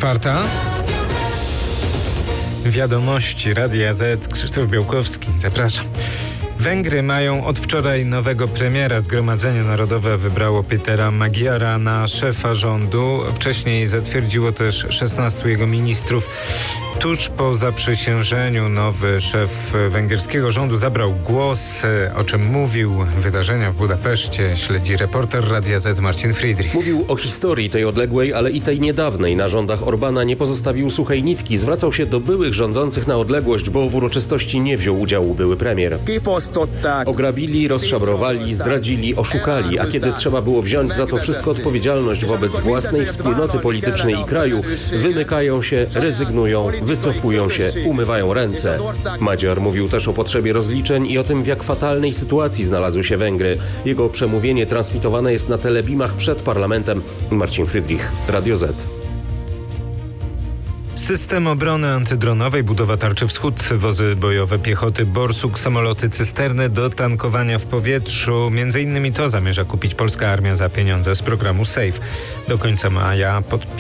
4:04. Wiadomości Radia Z. Krzysztof Białkowski. Zapraszam. Węgry mają od wczoraj nowego premiera. Zgromadzenie Narodowe wybrało Petera Magyara na szefa rządu. Wcześniej zatwierdziło też 16 jego ministrów. Tuż po zaprzysiężeniu nowy szef węgierskiego rządu zabrał głos. O czym mówił? Wydarzenia w Budapeszcie śledzi reporter Radia Z Marcin Friedrich. Mówił o historii tej odległej, ale i tej niedawnej. Na rządach Orbana nie pozostawił suchej nitki. Zwracał się do byłych rządzących na odległość, bo w uroczystości nie wziął udziału były premier. Ograbili, rozszabrowali, zdradzili, oszukali, a kiedy trzeba było wziąć za to wszystko odpowiedzialność wobec własnej wspólnoty politycznej i kraju, wymykają się, rezygnują, wycofują się, umywają ręce. Magyar mówił też o potrzebie rozliczeń i o tym, w jak fatalnej sytuacji znalazły się Węgry. Jego przemówienie transmitowane jest na telebimach przed parlamentem. Marcin Friedrich, Radio Z. System obrony antydronowej, budowa Tarczy Wschód, wozy bojowe piechoty Borsuk, samoloty cysterny do tankowania w powietrzu. Między innymi to zamierza kupić polska armia za pieniądze z programu SAFE. Do końca maja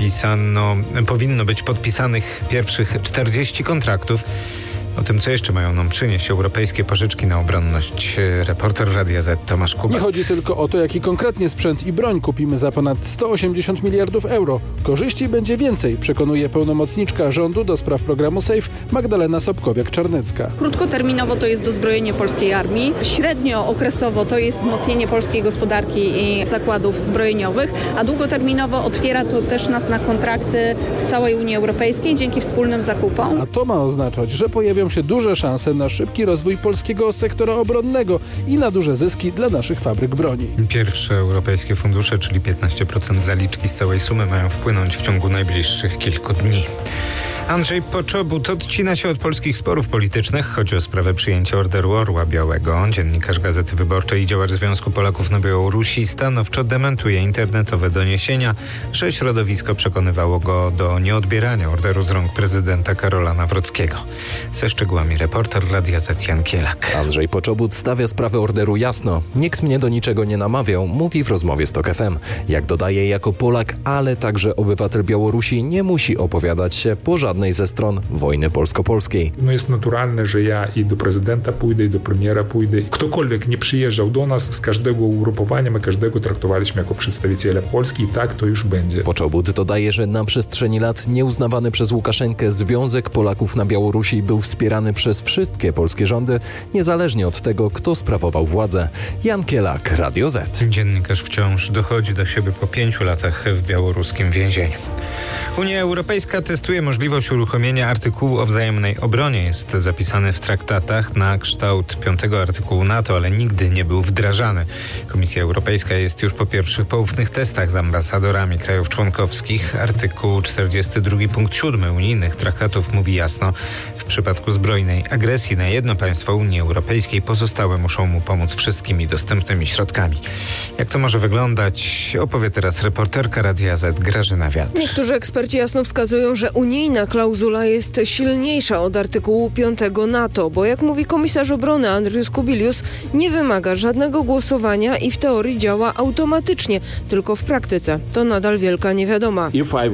powinno być podpisanych pierwszych 40 kontraktów. O tym, co jeszcze mają nam przynieść europejskie pożyczki na obronność, reporter Radia Z Tomasz Kubat. Nie chodzi tylko o to, jaki konkretnie sprzęt i broń kupimy za ponad 180 miliardów euro. Korzyści będzie więcej, przekonuje pełnomocniczka rządu do spraw programu SAFE Magdalena Sobkowiak-Czarnecka. Krótkoterminowo to jest dozbrojenie polskiej armii, średniookresowo to jest wzmocnienie polskiej gospodarki i zakładów zbrojeniowych, a długoterminowo otwiera to też nas na kontrakty z całej Unii Europejskiej dzięki wspólnym zakupom. A to ma oznaczać, że pojawią się duże szanse na szybki rozwój polskiego sektora obronnego i na duże zyski dla naszych fabryk broni. Pierwsze europejskie fundusze, czyli 15% zaliczki z całej sumy, mają wpłynąć w ciągu najbliższych kilku dni. Andrzej Poczobut odcina się od polskich sporów politycznych. Chodzi o sprawę przyjęcia Orderu Orła Białego. Dziennikarz Gazety Wyborczej i działacz Związku Polaków na Białorusi stanowczo dementuje internetowe doniesienia, że środowisko przekonywało go do nieodbierania orderu z rąk prezydenta Karola Nawrockiego. Ze szczegółami reporter Radia Z Jan Kielak. Andrzej Poczobut stawia sprawę orderu jasno. Nikt mnie do niczego nie namawiał, mówi w rozmowie z TOK FM. Jak dodaje, jako Polak, ale także obywatel Białorusi nie musi opowiadać się po żadnej ze stron wojny polsko-polskiej. Jest naturalne, że ja i do prezydenta pójdę, i do premiera pójdę. Ktokolwiek nie przyjeżdżał do nas, z każdego ugrupowania, my każdego traktowaliśmy jako przedstawiciela Polski i tak to już będzie. Poczobut dodaje, że na przestrzeni lat nieuznawany przez Łukaszenkę Związek Polaków na Białorusi był wspierany przez wszystkie polskie rządy, niezależnie od tego, kto sprawował władzę. Jan Kielak, Radio Z. Dziennikarz wciąż dochodzi do siebie po 5 latach w białoruskim więzieniu. Unia Europejska testuje możliwość uruchomienia artykułu o wzajemnej obronie. Jest zapisany w traktatach na kształt 5. artykułu NATO, ale nigdy nie był wdrażany. Komisja Europejska jest już po pierwszych poufnych testach z ambasadorami krajów członkowskich. Artykuł 42 punkt 7 unijnych traktatów mówi jasno: w przypadku zbrojnej agresji na jedno państwo Unii Europejskiej pozostałe muszą mu pomóc wszystkimi dostępnymi środkami. Jak to może wyglądać, opowie teraz reporterka Radia Z Grażyna Wiatr. Niektórzy eksperci jasno wskazują, że unijna klauzula jest silniejsza od artykułu 5 NATO, bo jak mówi komisarz obrony Andrius Kubilius, nie wymaga żadnego głosowania i w teorii działa automatycznie, tylko w praktyce to nadal wielka niewiadoma.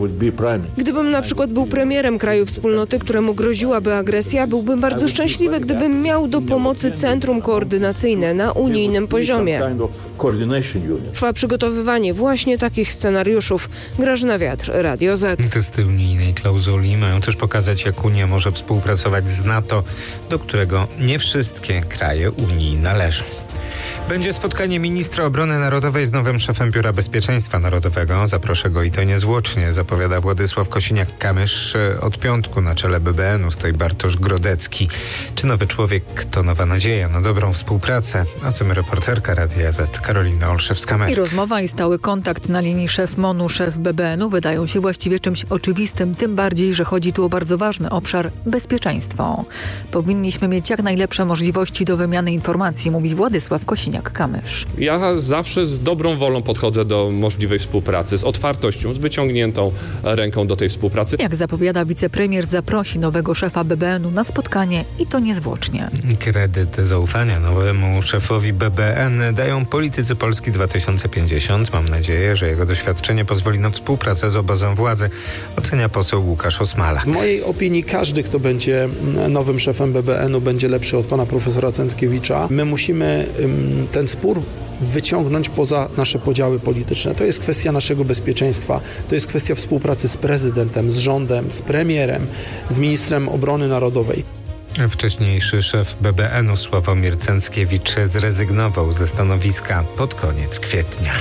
Gdybym na przykład był premierem kraju wspólnoty, któremu groziłaby agresja, byłbym bardzo szczęśliwy, gdybym miał do pomocy centrum koordynacyjne na unijnym poziomie. Trwa przygotowywanie właśnie takich scenariuszów. Grażyna Wiatr, Radio Z. Testy unijnej klauzuli mają też pokazać, jak Unia może współpracować z NATO, do którego nie wszystkie kraje Unii należą. Będzie spotkanie ministra obrony narodowej z nowym szefem Biura Bezpieczeństwa Narodowego. Zaproszę go i to niezwłocznie, zapowiada Władysław Kosiniak-Kamysz. Od piątku na czele BBN-u stoi Bartosz Grodecki. Czy nowy człowiek to nowa nadzieja na dobrą współpracę? O tym reporterka Radia Z Karolina Olszewska-Merk. I rozmowa i stały kontakt na linii szef MON-u, szef BBN-u wydają się właściwie czymś oczywistym, tym bardziej, że chodzi tu o bardzo ważny obszar – bezpieczeństwo. Powinniśmy mieć jak najlepsze możliwości do wymiany informacji, mówi Władysław Kosiniak-Kamysz. Kosiniak-Kamysz. Ja zawsze z dobrą wolą podchodzę do możliwej współpracy, z otwartością, z wyciągniętą ręką do tej współpracy. Jak zapowiada wicepremier, zaprosi nowego szefa BBN-u na spotkanie i to niezwłocznie. Kredyt zaufania nowemu szefowi BBN dają politycy Polski 2050. Mam nadzieję, że jego doświadczenie pozwoli na współpracę z obozem władzy, ocenia poseł Łukasz Osmalak. W mojej opinii każdy, kto będzie nowym szefem BBN-u, będzie lepszy od pana profesora Cęckiewicza. My musimy ten spór wyciągnąć poza nasze podziały polityczne. To jest kwestia naszego bezpieczeństwa, to jest kwestia współpracy z prezydentem, z rządem, z premierem, z ministrem obrony narodowej. Wcześniejszy szef BBN-u Sławomir Cęckiewicz zrezygnował ze stanowiska pod koniec kwietnia.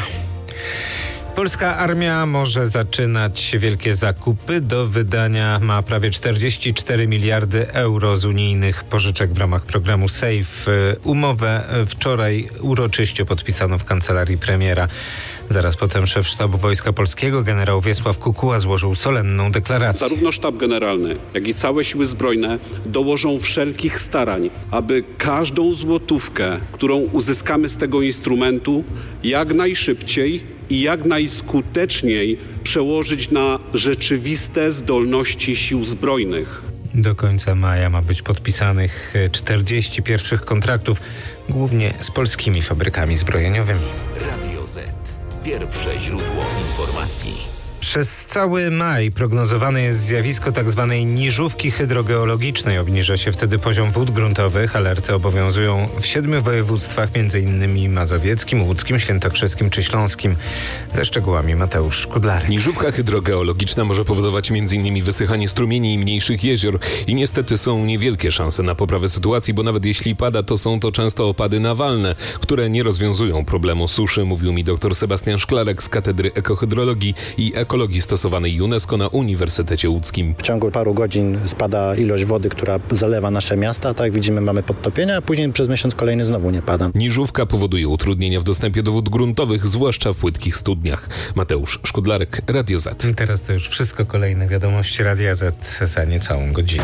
Polska armia może zaczynać wielkie zakupy. Do wydania ma prawie 44 miliardy euro z unijnych pożyczek w ramach programu SAFE. Umowę wczoraj uroczyście podpisano w kancelarii premiera. Zaraz potem szef Sztabu Wojska Polskiego generał Wiesław Kukuła złożył solenną deklarację. Zarówno Sztab Generalny, jak i całe Siły Zbrojne dołożą wszelkich starań, aby każdą złotówkę, którą uzyskamy z tego instrumentu, jak najszybciej i jak najskuteczniej przełożyć na rzeczywiste zdolności Sił Zbrojnych. Do końca maja ma być podpisanych 40 pierwszych kontraktów, głównie z polskimi fabrykami zbrojeniowymi. Radio Z. Pierwsze źródło informacji. Przez cały maj prognozowane jest zjawisko tzw. niżówki hydrogeologicznej. Obniża się wtedy poziom wód gruntowych. Alerty obowiązują w 7 województwach, m.in. mazowieckim, łódzkim, świętokrzyskim czy śląskim. Ze szczegółami Mateusz Szkudlarek. Niżówka hydrogeologiczna może powodować m.in. wysychanie strumieni i mniejszych jezior. I niestety są niewielkie szanse na poprawę sytuacji, bo nawet jeśli pada, to są to często opady nawalne, które nie rozwiązują problemu suszy, mówił mi dr Sebastian Szklarek z Katedry Ekohydrologii i Ekologii stosowanej UNESCO na Uniwersytecie Łódzkim. W ciągu paru godzin spada ilość wody, która zalewa nasze miasta. Tak jak widzimy, mamy podtopienia, a później przez miesiąc kolejny znowu nie pada. Niżówka powoduje utrudnienia w dostępie do wód gruntowych, zwłaszcza w płytkich studniach. Mateusz Szkudlarek, Radio Z. Teraz to już wszystko. Kolejne wiadomości Radia Z za niecałą godzinę.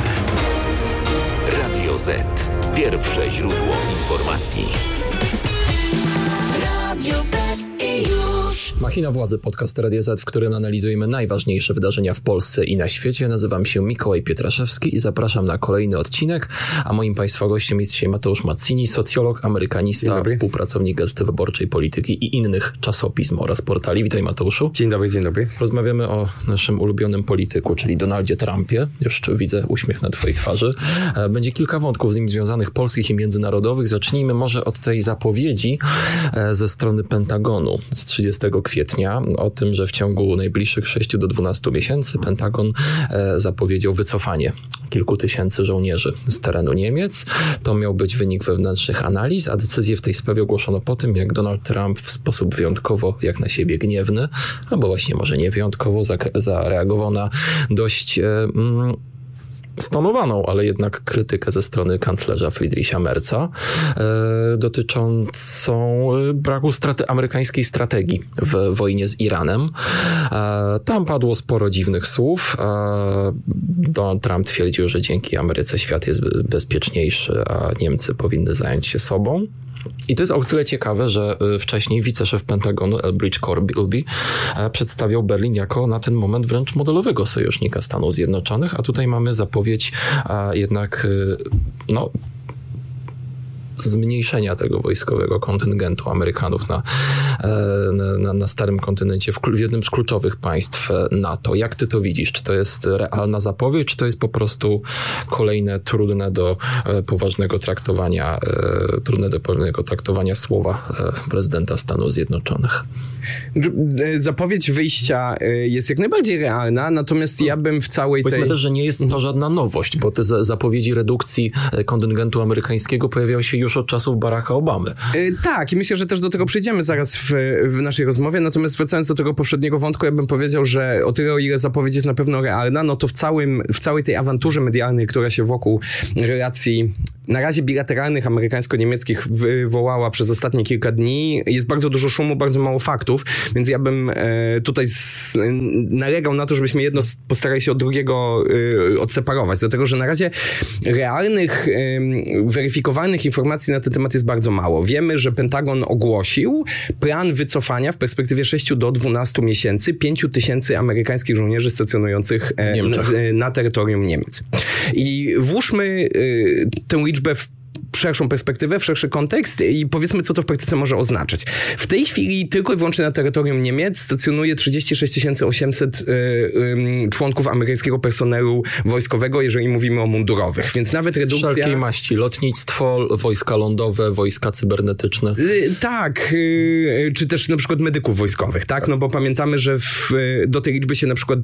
Radio Z. Pierwsze źródło informacji. Radio Z i już. Machina Władzy, podcast Radia Z, w którym analizujemy najważniejsze wydarzenia w Polsce i na świecie. Nazywam się Mikołaj Pietraszewski i zapraszam na kolejny odcinek. A moim Państwa gościem jest dzisiaj Mateusz Mazzini, socjolog, amerykanista, współpracownik Gazety Wyborczej, Polityki i innych czasopism oraz portali. Witaj, Mateuszu. Dzień dobry, dzień dobry. Rozmawiamy o naszym ulubionym polityku, czyli Donaldzie Trumpie. Już widzę uśmiech na twojej twarzy. Będzie kilka wątków z nim związanych, polskich i międzynarodowych. Zacznijmy może od tej zapowiedzi ze strony Pentagonu z 30 kwietnia o tym, że w ciągu najbliższych 6 do 12 miesięcy Pentagon zapowiedział wycofanie kilku tysięcy żołnierzy z terenu Niemiec. To miał być wynik wewnętrznych analiz, a decyzję w tej sprawie ogłoszono po tym, jak Donald Trump w sposób wyjątkowo, jak na siebie gniewny, albo właśnie może nie wyjątkowo, zareagował na dość stonowaną, ale jednak krytykę ze strony kanclerza Friedricha Merza dotyczącą braku amerykańskiej strategii w wojnie z Iranem. Tam padło sporo dziwnych słów. Donald Trump twierdził, że dzięki Ameryce świat jest bezpieczniejszy, a Niemcy powinny zająć się sobą. I to jest o tyle ciekawe, że wcześniej wiceszef Pentagonu Elbridge Colby przedstawiał Berlin jako na ten moment wręcz modelowego sojusznika Stanów Zjednoczonych, a tutaj mamy zapowiedź jednak zmniejszenia tego wojskowego kontyngentu Amerykanów na starym kontynencie, w jednym z kluczowych państw NATO. Jak ty to widzisz? Czy to jest realna zapowiedź, czy to jest po prostu kolejne trudne do poważnego traktowania słowa prezydenta Stanów Zjednoczonych? Zapowiedź wyjścia jest jak najbardziej realna, natomiast ja bym w całej Powiedzmy też, że nie jest to żadna nowość, bo te zapowiedzi redukcji kontyngentu amerykańskiego pojawiają się już od czasów Baracka Obamy. Tak, i myślę, że też do tego przejdziemy zaraz w naszej rozmowie, natomiast wracając do tego poprzedniego wątku, ja bym powiedział, że o tyle, o ile zapowiedź jest na pewno realna, no to w całej tej awanturze medialnej, która się wokół relacji na razie bilateralnych amerykańsko-niemieckich wywołała przez ostatnie kilka dni. Jest bardzo dużo szumu, bardzo mało faktów, więc ja bym tutaj nalegał na to, żebyśmy jedno postarali się od drugiego odseparować, dlatego że na razie realnych, weryfikowanych informacji na ten temat jest bardzo mało. Wiemy, że Pentagon ogłosił plan wycofania w perspektywie 6 do 12 miesięcy 5,000 amerykańskich żołnierzy stacjonujących na terytorium Niemiec. I włóżmy tę liczbę w szerszą perspektywę, w szerszy kontekst i powiedzmy, co to w praktyce może oznaczać. W tej chwili tylko i wyłącznie na terytorium Niemiec stacjonuje 36 800 członków amerykańskiego personelu wojskowego, jeżeli mówimy o mundurowych, więc nawet redukcja... Wszelkiej maści, lotnictwo, wojska lądowe, wojska cybernetyczne. Tak, czy też na przykład medyków wojskowych, tak? No bo pamiętamy, że do tej liczby się na przykład...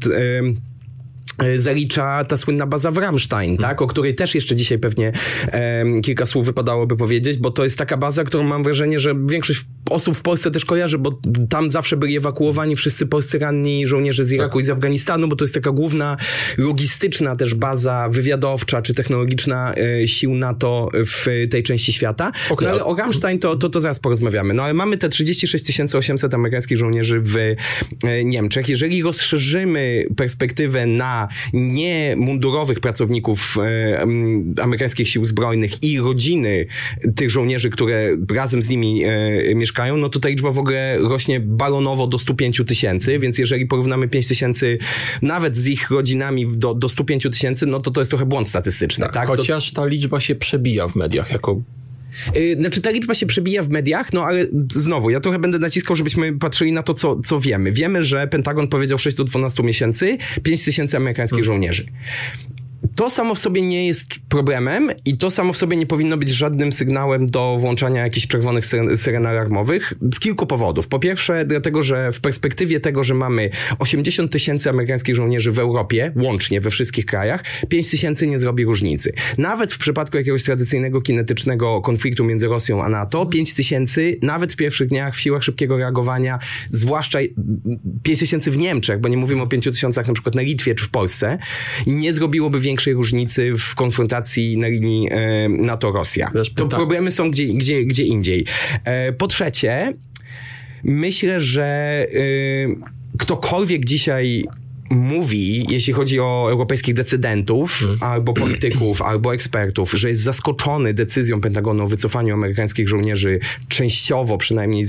zalicza ta słynna baza w Ramstein, tak? O której też jeszcze dzisiaj pewnie kilka słów wypadałoby powiedzieć, bo to jest taka baza, którą mam wrażenie, że większość osób w Polsce też kojarzy, bo tam zawsze byli ewakuowani wszyscy polscy ranni żołnierze z Iraku i z Afganistanu, bo to jest taka główna logistyczna też baza wywiadowcza czy technologiczna sił NATO w tej części świata. Okay. No ale o Ramstein to zaraz porozmawiamy. No ale mamy te 36 800 amerykańskich żołnierzy w Niemczech. Jeżeli rozszerzymy perspektywę na niemundurowych pracowników amerykańskich sił zbrojnych i rodziny tych żołnierzy, które razem z nimi mieszkają, no to ta liczba w ogóle rośnie balonowo do 105 000, więc jeżeli porównamy 5 000 nawet z ich rodzinami do 105 000, no to jest trochę błąd statystyczny. Tak? Chociaż ta liczba się przebija w mediach jako... Znaczy ta liczba się przebija w mediach, no ale znowu, ja trochę będę naciskał, żebyśmy patrzyli na to, co wiemy. Wiemy, że Pentagon powiedział 6 do 12 miesięcy, 5 000 amerykańskich żołnierzy. To samo w sobie nie jest problemem i to samo w sobie nie powinno być żadnym sygnałem do włączania jakichś czerwonych syren alarmowych z kilku powodów. Po pierwsze, dlatego, że w perspektywie tego, że mamy 80 000 amerykańskich żołnierzy w Europie, łącznie we wszystkich krajach, 5 000 nie zrobi różnicy. Nawet w przypadku jakiegoś tradycyjnego kinetycznego konfliktu między Rosją a NATO, 5 000 nawet w pierwszych dniach w siłach szybkiego reagowania, zwłaszcza 5 000 w Niemczech, bo nie mówimy o 5 000 na przykład na Litwie czy w Polsce, nie zrobiłoby większej różnicy w konfrontacji na linii NATO-Rosja. To problemy są gdzie indziej. Po trzecie, myślę, że ktokolwiek dzisiaj mówi, jeśli chodzi o europejskich decydentów, albo polityków, albo ekspertów, że jest zaskoczony decyzją Pentagonu o wycofaniu amerykańskich żołnierzy częściowo przynajmniej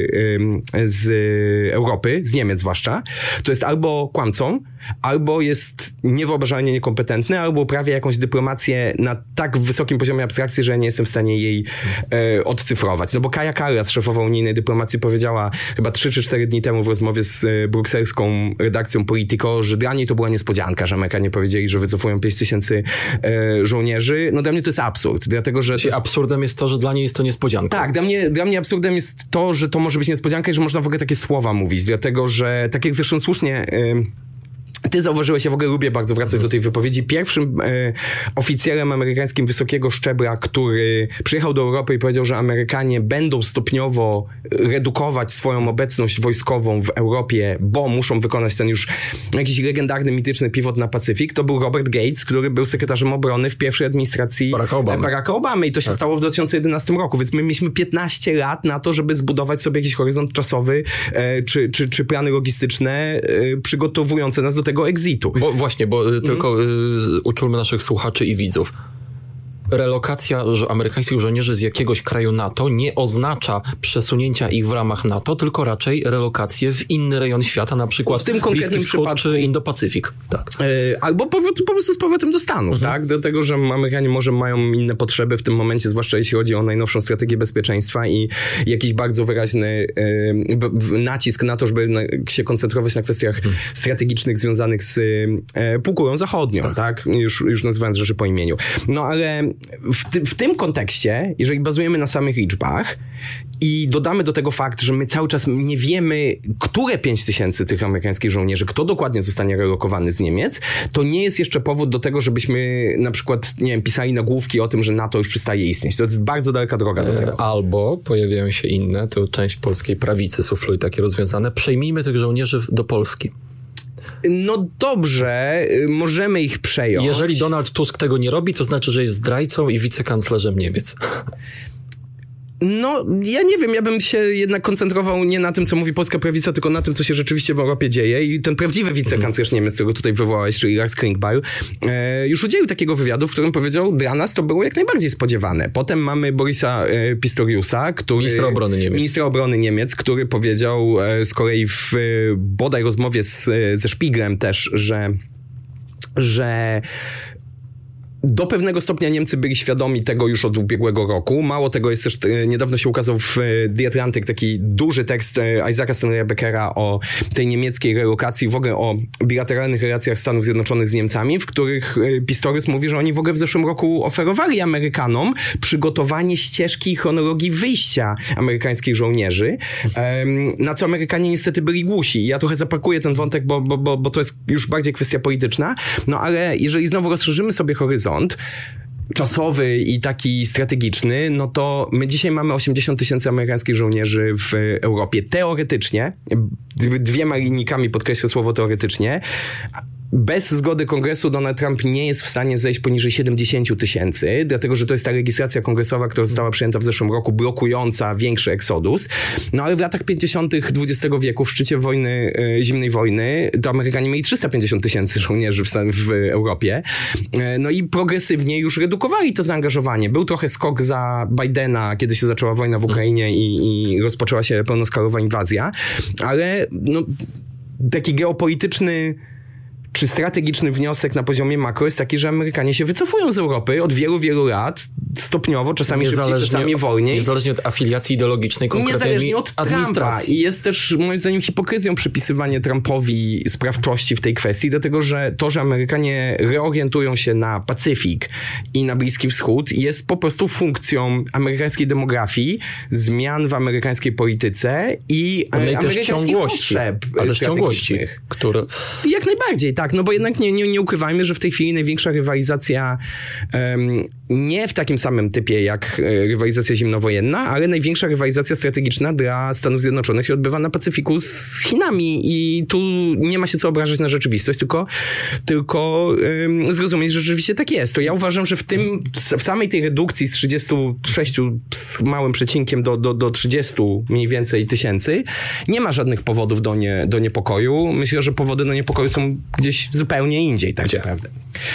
z Europy, z Niemiec zwłaszcza, to jest albo kłamcą, albo jest niewyobrażalnie niekompetentny, albo uprawia jakąś dyplomację na tak wysokim poziomie abstrakcji, że nie jestem w stanie jej odcyfrować. No bo Kaja Kallas, szefowa unijnej dyplomacji, powiedziała chyba 3 czy 4 dni temu w rozmowie z brukselską redakcją Politico, że dla niej to była niespodzianka, że Amerykanie powiedzieli, że wycofują 5 000 żołnierzy. No dla mnie to jest absurd, dlatego że... Absurdem jest to, że dla niej jest to niespodzianka. Tak, dla mnie absurdem jest to, że to może być niespodzianka i że można w ogóle takie słowa mówić, dlatego że, tak jak zresztą słusznie... Ty zauważyłeś, ja w ogóle lubię bardzo wracać do tej wypowiedzi. Pierwszym oficjerem amerykańskim wysokiego szczebla, który przyjechał do Europy i powiedział, że Amerykanie będą stopniowo redukować swoją obecność wojskową w Europie, bo muszą wykonać ten już jakiś legendarny, mityczny pivot na Pacyfik, to był Robert Gates, który był sekretarzem obrony w pierwszej administracji Baracka Obamy i to się stało w 2011 roku, więc my mieliśmy 15 lat na to, żeby zbudować sobie jakiś horyzont czasowy czy plany logistyczne przygotowujące nas do tego exitu. Bo tylko uczulmy naszych słuchaczy i widzów. Relokacja amerykańskich żołnierzy z jakiegoś kraju NATO nie oznacza przesunięcia ich w ramach NATO, tylko raczej relokację w inny rejon świata, na przykład w tym konkretnym przypadku czy Indo-Pacyfik. Tak. Albo po prostu z powrotem do Stanów, tak? Dlatego, że Amerykanie może mają inne potrzeby w tym momencie, zwłaszcza jeśli chodzi o najnowszą strategię bezpieczeństwa i jakiś bardzo wyraźny nacisk na to, żeby się koncentrować na kwestiach strategicznych związanych z półkulą zachodnią, tak? Już nazywając rzeczy po imieniu. No ale w tym kontekście, jeżeli bazujemy na samych liczbach i dodamy do tego fakt, że my cały czas nie wiemy, które 5 000 tych amerykańskich żołnierzy, kto dokładnie zostanie relokowany z Niemiec, to nie jest jeszcze powód do tego, żebyśmy na przykład, nie wiem, pisali nagłówki o tym, że NATO już przestaje istnieć. To jest bardzo daleka droga do tego. Albo pojawiają się inne, to część polskiej prawicy sufluje takie rozwiązane, przejmijmy tych żołnierzy do Polski. No dobrze, możemy ich przejąć. Jeżeli Donald Tusk tego nie robi, to znaczy, że jest zdrajcą i wicekanclerzem Niemiec. No, ja nie wiem, ja bym się jednak koncentrował nie na tym, co mówi polska prawica, tylko na tym, co się rzeczywiście w Europie dzieje. I ten prawdziwy wicekanclerz Niemiec, którego tutaj wywołałeś, czyli Lars Klingbeil, już udzielił takiego wywiadu, w którym powiedział, dla nas to było jak najbardziej spodziewane. Potem mamy Borisa Pistoriusa, ministra obrony Niemiec, który powiedział z kolei w bodaj rozmowie ze Spieglem też, że do pewnego stopnia Niemcy byli świadomi tego już od ubiegłego roku. Mało tego, jest też, niedawno się ukazał w The Atlantic taki duży tekst Isaaca Stanleya Beckera o tej niemieckiej relokacji, w ogóle o bilateralnych relacjach Stanów Zjednoczonych z Niemcami, w których Pistorius mówi, że oni w ogóle w zeszłym roku oferowali Amerykanom przygotowanie ścieżki i chronologii wyjścia amerykańskich żołnierzy, na co Amerykanie niestety byli głusi. Ja trochę zapakuję ten wątek, bo to jest już bardziej kwestia polityczna, no ale jeżeli znowu rozszerzymy sobie horyzont czasowy i taki strategiczny, no to my dzisiaj mamy 80 000 amerykańskich żołnierzy w Europie. Teoretycznie, dwiema linijkami podkreślę słowo teoretycznie, bez zgody kongresu Donald Trump nie jest w stanie zejść poniżej 70 000, dlatego że to jest ta legislacja kongresowa, która została przyjęta w zeszłym roku, blokująca większy eksodus. No ale w latach 50. XX wieku, w szczycie zimnej wojny, to Amerykanie mieli 350 000 żołnierzy w Europie. No i progresywnie już redukowali to zaangażowanie. Był trochę skok za Bidena, kiedy się zaczęła wojna w Ukrainie i rozpoczęła się pełnoskalowa inwazja, ale no, taki geopolityczny czy strategiczny wniosek na poziomie makro jest taki, że Amerykanie się wycofują z Europy od wielu, wielu lat, stopniowo, czasami szybciej, czasami wolniej. Niezależnie od afiliacji ideologicznej konkretnej niezależnie od Trumpa. I jest też moim zdaniem hipokryzją przypisywanie Trumpowi sprawczości w tej kwestii, dlatego że to, że Amerykanie reorientują się na Pacyfik i na Bliski Wschód, jest po prostu funkcją amerykańskiej demografii, zmian w amerykańskiej polityce i amerykańskich potrzeb. Ale też ciągłości, które... Jak najbardziej, tak. No bo jednak nie ukrywajmy, że w tej chwili największa rywalizacja nie w takim samym typie jak rywalizacja zimnowojenna, ale największa rywalizacja strategiczna dla Stanów Zjednoczonych się odbywa na Pacyfiku z Chinami i tu nie ma się co obrażać na rzeczywistość, tylko zrozumieć, że rzeczywiście tak jest. To ja uważam, że w samej tej redukcji z 36 z małym przecinkiem do 30 mniej więcej tysięcy nie ma żadnych powodów do niepokoju. Myślę, że powody do niepokoju są gdzieś zupełnie indziej, tak naprawdę.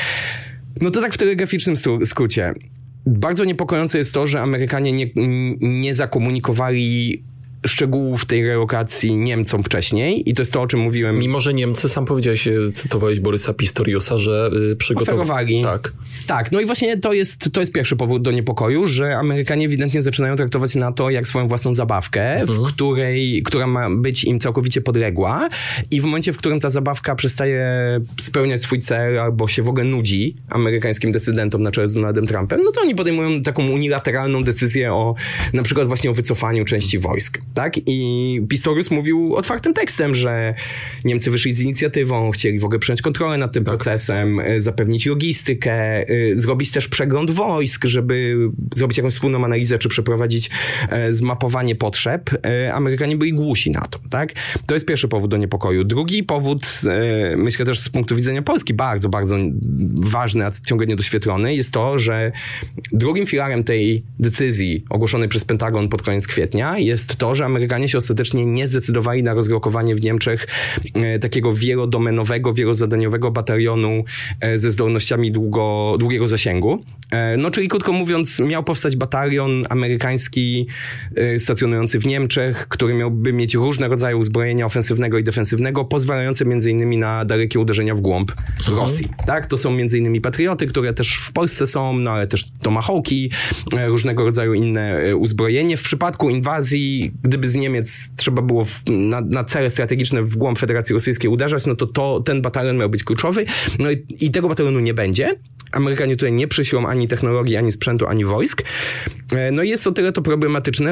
No to tak w telegraficznym skrócie. Bardzo niepokojące jest to, że Amerykanie nie zakomunikowali szczegółów tej relokacji Niemcom wcześniej i to jest to, o czym mówiłem. Mimo, że Niemcy, sam powiedziałeś, cytowałeś Borysa Pistoriusa, że przygotowali. Tak, no i właśnie to jest pierwszy powód do niepokoju, że Amerykanie ewidentnie zaczynają traktować NATO jak swoją własną zabawkę, która ma być im całkowicie podległa i w momencie, w którym ta zabawka przestaje spełniać swój cel albo się w ogóle nudzi amerykańskim decydentom na czele z Donaldem Trumpem, no to oni podejmują taką unilateralną decyzję na przykład właśnie o wycofaniu części wojsk. Tak? I Pistorius mówił otwartym tekstem, że Niemcy wyszli z inicjatywą, chcieli w ogóle przejąć kontrolę nad tym procesem, zapewnić logistykę, zrobić też przegląd wojsk, żeby zrobić jakąś wspólną analizę, czy przeprowadzić zmapowanie potrzeb. Amerykanie byli głusi na to. Tak? To jest pierwszy powód do niepokoju. Drugi powód, myślę też z punktu widzenia Polski, bardzo, bardzo ważny, a ciągle niedoświetlony, jest to, że drugim filarem tej decyzji ogłoszonej przez Pentagon pod koniec kwietnia jest to, że Amerykanie się ostatecznie nie zdecydowali na rozlokowanie w Niemczech takiego wielodomenowego, wielozadaniowego batalionu ze zdolnościami długiego zasięgu. No, czyli krótko mówiąc, miał powstać batalion amerykański stacjonujący w Niemczech, który miałby mieć różne rodzaje uzbrojenia ofensywnego i defensywnego, pozwalające m.in. na dalekie uderzenia w głąb Rosji. Tak? To są m.in. Patrioty, które też w Polsce są, no ale też Tomahawki, różnego rodzaju inne uzbrojenie. W przypadku inwazji, gdyby z Niemiec trzeba było na cele strategiczne w głąb Federacji Rosyjskiej uderzać, no to ten batalion miał być kluczowy. No i tego batalionu nie będzie. Amerykanie tutaj nie przyślą ani technologii, ani sprzętu, ani wojsk. No i jest o tyle to problematyczne, że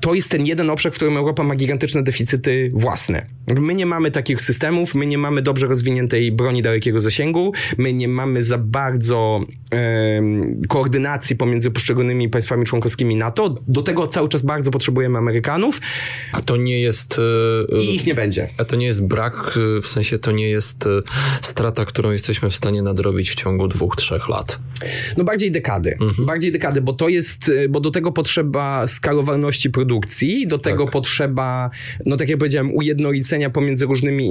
to jest ten jeden obszar, w którym Europa ma gigantyczne deficyty własne. My nie mamy takich systemów, my nie mamy dobrze rozwiniętej broni dalekiego zasięgu, my nie mamy za bardzo koordynacji pomiędzy poszczególnymi państwami członkowskimi NATO. Do tego cały czas bardzo potrzebujemy Amerykanów. A to nie jest... I ich nie będzie. A to nie jest brak, w sensie to nie jest strata, którą jesteśmy w stanie nadrobić w ciągu 2-3 lat. No bardziej dekady. Bardziej dekady, bo do tego potrzeba skalowalności produkcji, do tego potrzeba, no tak jak powiedziałem, ujednolicenia pomiędzy różnymi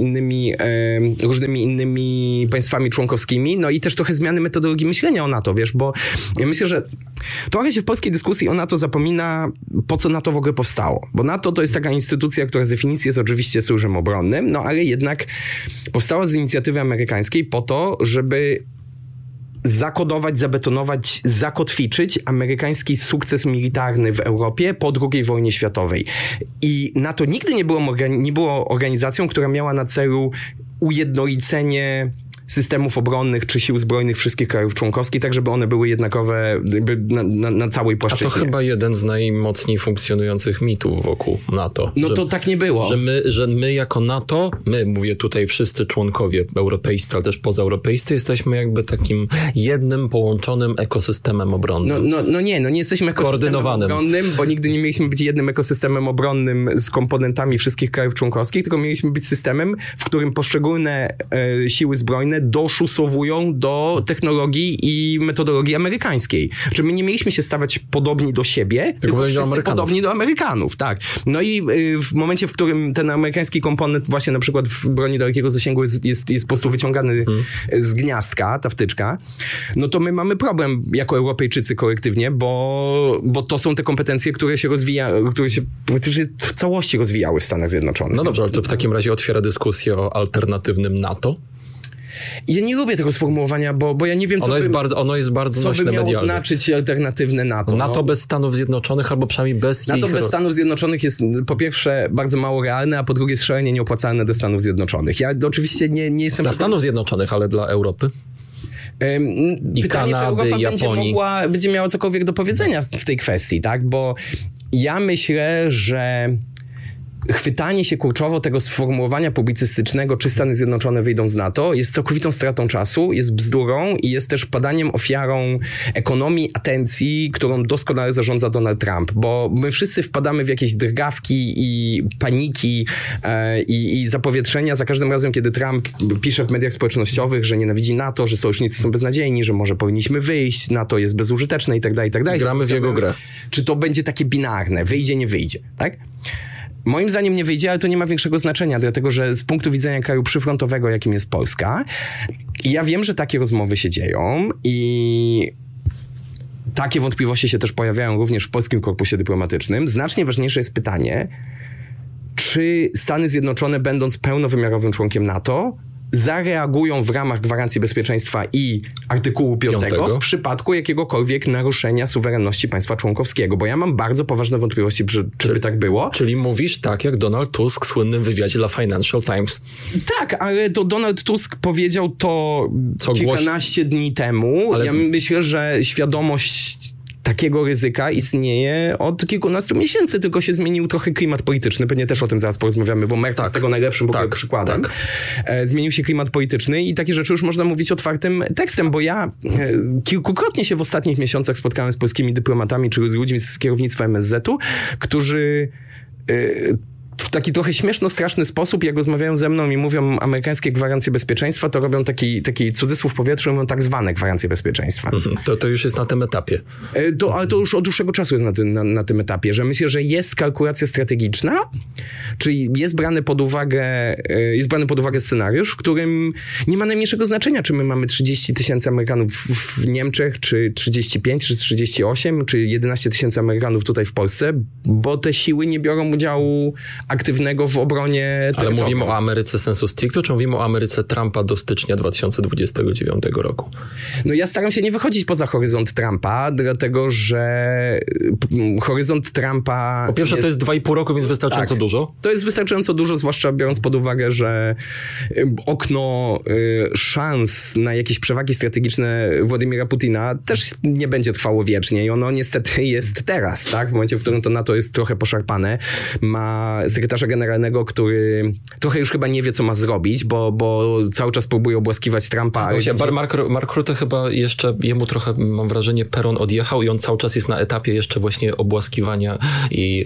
innymi państwami członkowskimi, no i też trochę zmiany metodologii myślenia o NATO, wiesz, bo ja myślę, że trochę się w polskiej dyskusji o NATO zapomina, po co NATO w ogóle powstało. Bo NATO to jest taka instytucja, która z definicji jest oczywiście sojuszem obronnym, no ale jednak powstała z inicjatywy amerykańskiej po to, żeby zakodować, zabetonować, zakotwiczyć amerykański sukces militarny w Europie po II wojnie światowej. I NATO nigdy nie było organizacją, która miała na celu ujednolicenie systemów obronnych czy sił zbrojnych wszystkich krajów członkowskich, tak żeby one były jednakowe na całej płaszczyźnie. A to chyba jeden z najmocniej funkcjonujących mitów wokół NATO. No to tak nie było. Że my jako NATO, mówię tutaj wszyscy członkowie europejscy, ale też pozaeuropejscy, jesteśmy jakby takim jednym połączonym ekosystemem obronnym. Nie jesteśmy ekosystemem obronnym, bo nigdy nie mieliśmy być jednym ekosystemem obronnym z komponentami wszystkich krajów członkowskich, tylko mieliśmy być systemem, w którym poszczególne siły zbrojne doszusowują do technologii i metodologii amerykańskiej. Czyli my nie mieliśmy się stawać podobni do siebie, tylko wszyscy podobni do Amerykanów. Tak. No i w momencie, w którym ten amerykański komponent właśnie na przykład w broni dalekiego zasięgu jest po prostu wyciągany z gniazdka, ta wtyczka, no to my mamy problem jako Europejczycy kolektywnie, bo to są te kompetencje, które się praktycznie w całości rozwijały w Stanach Zjednoczonych. No dobrze, ale to w takim razie otwiera dyskusję o alternatywnym NATO? Ja nie lubię tego sformułowania, bo ja nie wiem, ono jest bardzo nośne medialnie. Co by miało znaczyć alternatywne NATO? NATO bez Stanów Zjednoczonych, albo przynajmniej bez NATO bez Stanów Zjednoczonych jest po pierwsze bardzo mało realne, a po drugie jest szalenie nieopłacalne dla Stanów Zjednoczonych. Ja oczywiście nie jestem... Dla Stanów Zjednoczonych, ale dla Europy? I pytanie, Kanady, czy Europa Japonii. będzie miała cokolwiek do powiedzenia w tej kwestii, tak? Bo ja myślę, że chwytanie się kurczowo tego sformułowania publicystycznego, czy Stany Zjednoczone wyjdą z NATO, jest całkowitą stratą czasu, jest bzdurą i jest też padaniem ofiarą ekonomii atencji, którą doskonale zarządza Donald Trump, bo my wszyscy wpadamy w jakieś drgawki i paniki i zapowietrzenia za każdym razem, kiedy Trump pisze w mediach społecznościowych, że nienawidzi NATO, że sojusznicy są beznadziejni, że może powinniśmy wyjść, NATO jest bezużyteczne i tak dalej, i tak dalej. Gramy w jego grę. Czy to będzie takie binarne, wyjdzie, nie wyjdzie, tak? Moim zdaniem nie wyjdzie, ale to nie ma większego znaczenia, dlatego że z punktu widzenia kraju przyfrontowego, jakim jest Polska, ja wiem, że takie rozmowy się dzieją i takie wątpliwości się też pojawiają również w polskim korpusie dyplomatycznym. Znacznie ważniejsze jest pytanie, czy Stany Zjednoczone, będąc pełnowymiarowym członkiem NATO, zareagują w ramach gwarancji bezpieczeństwa i artykułu 5 w przypadku jakiegokolwiek naruszenia suwerenności państwa członkowskiego, bo ja mam bardzo poważne wątpliwości, czy by tak było. Czyli mówisz tak, jak Donald Tusk w słynnym wywiadzie dla Financial Times. Tak, ale to Donald Tusk powiedział to kilkanaście dni temu. Ale... Ja myślę, że świadomość takiego ryzyka istnieje od kilkunastu miesięcy, tylko się zmienił trochę klimat polityczny. Pewnie też o tym zaraz porozmawiamy, bo Merkel jest tego najlepszym w ogóle przykładem. Zmienił się klimat polityczny i takie rzeczy już można mówić otwartym tekstem, bo ja kilkukrotnie się w ostatnich miesiącach spotkałem z polskimi dyplomatami czy z ludźmi z kierownictwa MSZ-u, którzy w taki trochę śmieszno-straszny sposób, jak rozmawiają ze mną i mówią amerykańskie gwarancje bezpieczeństwa, to robią taki cudzysłów w powietrzu, mówią tak zwane gwarancje bezpieczeństwa. To już jest na tym etapie. Ale to już od dłuższego czasu jest na tym etapie, że myślę, że jest kalkulacja strategiczna, czyli jest brany pod uwagę scenariusz, w którym nie ma najmniejszego znaczenia, czy my mamy 30 000 Amerykanów w Niemczech, czy 35, czy 38, czy 11 000 Amerykanów tutaj w Polsce, bo te siły nie biorą udziału aktywnego w obronie Ale mówimy o Ameryce sensu stricto, czy mówimy o Ameryce Trumpa do stycznia 2029 roku? No ja staram się nie wychodzić poza horyzont Trumpa, dlatego że horyzont Trumpa... Po pierwsze to jest 2,5 roku, więc wystarczająco dużo. To jest wystarczająco dużo, zwłaszcza biorąc pod uwagę, że okno szans na jakieś przewagi strategiczne Władimira Putina też nie będzie trwało wiecznie i ono niestety jest teraz, tak? W momencie, w którym to NATO jest trochę poszarpane. Ma sekretarza generalnego, który trochę już chyba nie wie, co ma zrobić, bo cały czas próbuje obłaskiwać Trumpa. Mark Rutte chyba jeszcze, jemu trochę, mam wrażenie, peron odjechał i on cały czas jest na etapie jeszcze właśnie obłaskiwania i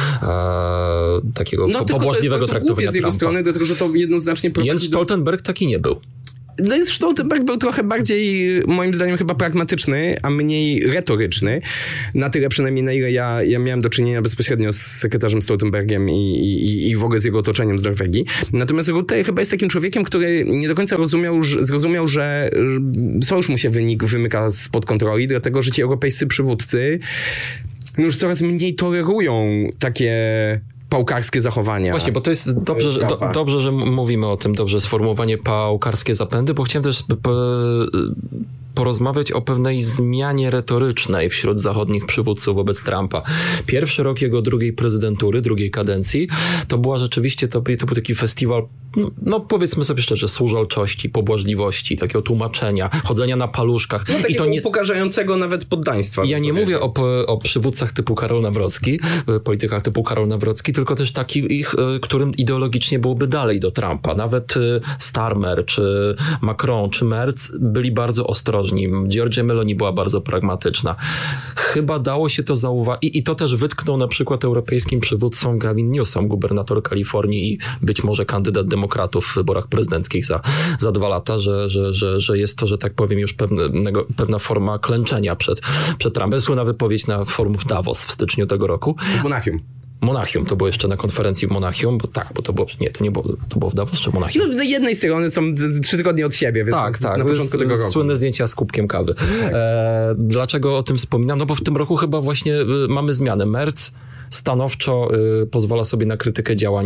takiego pobłażliwego traktowania z jego Trumpa. strony, dlatego że to jednoznacznie prowadzi Jens Stoltenberg taki nie był. No jest Stoltenberg był trochę bardziej, moim zdaniem, chyba pragmatyczny, a mniej retoryczny. Na tyle przynajmniej, na ile ja miałem do czynienia bezpośrednio z sekretarzem Stoltenbergiem i w ogóle z jego otoczeniem z Norwegii. Natomiast Rutte chyba jest takim człowiekiem, który nie do końca zrozumiał, że sojusz mu się wymyka spod kontroli, dlatego że ci europejscy przywódcy już coraz mniej tolerują takie pałkarskie zachowania. Właśnie, bo to jest dobrze, że mówimy o tym, dobrze sformułowanie pałkarskie zapędy, bo chciałem też porozmawiać o pewnej zmianie retorycznej wśród zachodnich przywódców wobec Trumpa. Pierwszy rok jego drugiej prezydentury, drugiej kadencji, to była rzeczywiście, to był taki festiwal, no powiedzmy sobie szczerze, służalczości, pobłażliwości, takiego tłumaczenia, chodzenia na paluszkach. No, takiego upokarzającego nawet poddaństwa. Ja nie mówię o przywódcach typu Karol Nawrocki, politykach typu Karol Nawrocki, tylko też takich, którym ideologicznie byłoby dalej do Trumpa. Nawet Starmer, czy Macron, czy Merz byli bardzo ostrożni. Giorgia Meloni była bardzo pragmatyczna. Chyba dało się to zauważyć i to też wytknął na przykład europejskim przywódcą Gavin Newsom, gubernator Kalifornii i być może kandydat demokratów w wyborach prezydenckich za 2 lata, że jest to, że tak powiem, już pewna forma klęczenia przed Trumpem. Słynna wypowiedź na forum w Davos w styczniu tego roku. Monachium, to było jeszcze na konferencji w Monachium, bo to było, to było w Davos czy Monachium? No, z jednej strony są 3 tygodnie od siebie, więc tak, na początku tego roku. Słynne zdjęcia z kubkiem kawy. Tak. Dlaczego o tym wspominam? No bo w tym roku chyba właśnie mamy zmianę. Merz stanowczo pozwala sobie na krytykę działań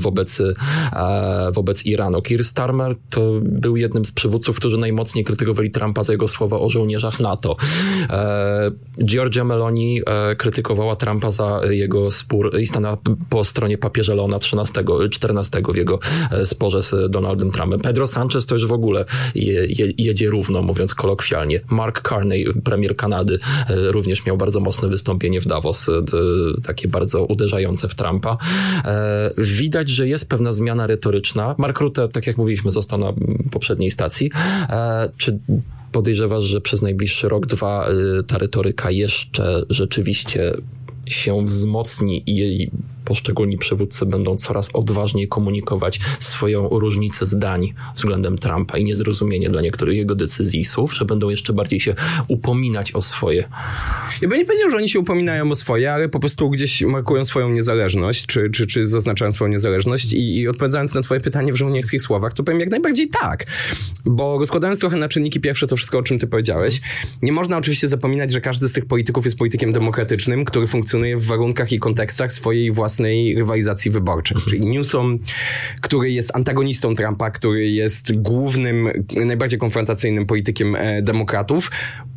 wobec Iranu. Keir Starmer to był jednym z przywódców, którzy najmocniej krytykowali Trumpa za jego słowa o żołnierzach NATO. Giorgia Meloni krytykowała Trumpa za jego spór i stanęła po stronie papieża Leona XIV w jego sporze z Donaldem Trumpem. Pedro Sanchez to już w ogóle jedzie równo, mówiąc kolokwialnie. Mark Carney, premier Kanady, również miał bardzo mocne wystąpienie w Davos, takie bardzo uderzające w Trumpa. Widać, że jest pewna zmiana retoryczna. Mark Rutte, tak jak mówiliśmy, został na poprzedniej stacji. Czy podejrzewasz, że przez najbliższy rok, 2 ta retoryka jeszcze rzeczywiście się wzmocni i poszczególni przywódcy będą coraz odważniej komunikować swoją różnicę zdań względem Trumpa i niezrozumienie dla niektórych jego decyzji i słów, że będą jeszcze bardziej się upominać o swoje? Ja bym nie powiedział, że oni się upominają o swoje, ale po prostu gdzieś markują swoją niezależność, czy zaznaczają swoją niezależność i odpowiadając na twoje pytanie w żołnierskich słowach, to powiem jak najbardziej tak. Bo rozkładając trochę na czynniki pierwsze to wszystko, o czym ty powiedziałeś, nie można oczywiście zapominać, że każdy z tych polityków jest politykiem demokratycznym, który funkcjonuje w warunkach i kontekstach swojej własnej rywalizacji wyborczej. Czyli Newsom, który jest antagonistą Trumpa, który jest głównym, najbardziej konfrontacyjnym politykiem demokratów,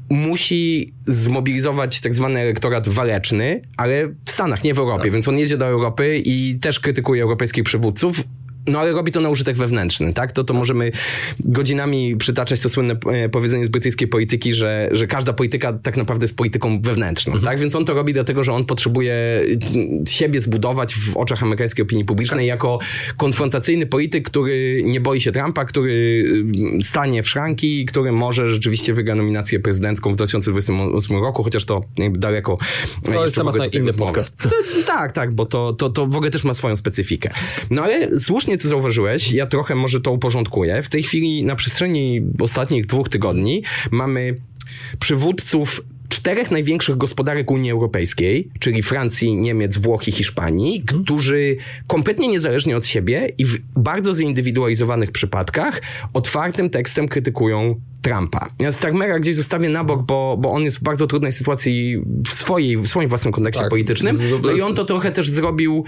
musi zmobilizować tak zwany elektorat waleczny, ale w Stanach, nie w Europie. Tak. Więc on jedzie do Europy i też krytykuje europejskich przywódców. No ale robi to na użytek wewnętrzny, tak? To możemy godzinami przytaczać to słynne powiedzenie z brytyjskiej polityki, że każda polityka tak naprawdę jest polityką wewnętrzną, tak? Więc on to robi dlatego, że on potrzebuje siebie zbudować w oczach amerykańskiej opinii publicznej jako konfrontacyjny polityk, który nie boi się Trumpa, który stanie w szranki, który może rzeczywiście wygra nominację prezydencką w 2028 roku, chociaż to daleko. To jest temat na inny podcast. Tak, bo to w ogóle też ma swoją specyfikę. No ale słusznie co zauważyłeś, ja trochę może to uporządkuję. W tej chwili na przestrzeni ostatnich 2 tygodni mamy przywódców 4 największych gospodarek Unii Europejskiej, czyli Francji, Niemiec, Włoch i Hiszpanii, którzy kompletnie niezależnie od siebie i w bardzo zindywidualizowanych przypadkach otwartym tekstem krytykują Trumpa. Ja Starmera gdzieś zostawię na bok, bo on jest w bardzo trudnej sytuacji w swoim własnym kontekście politycznym. No i on to trochę też zrobił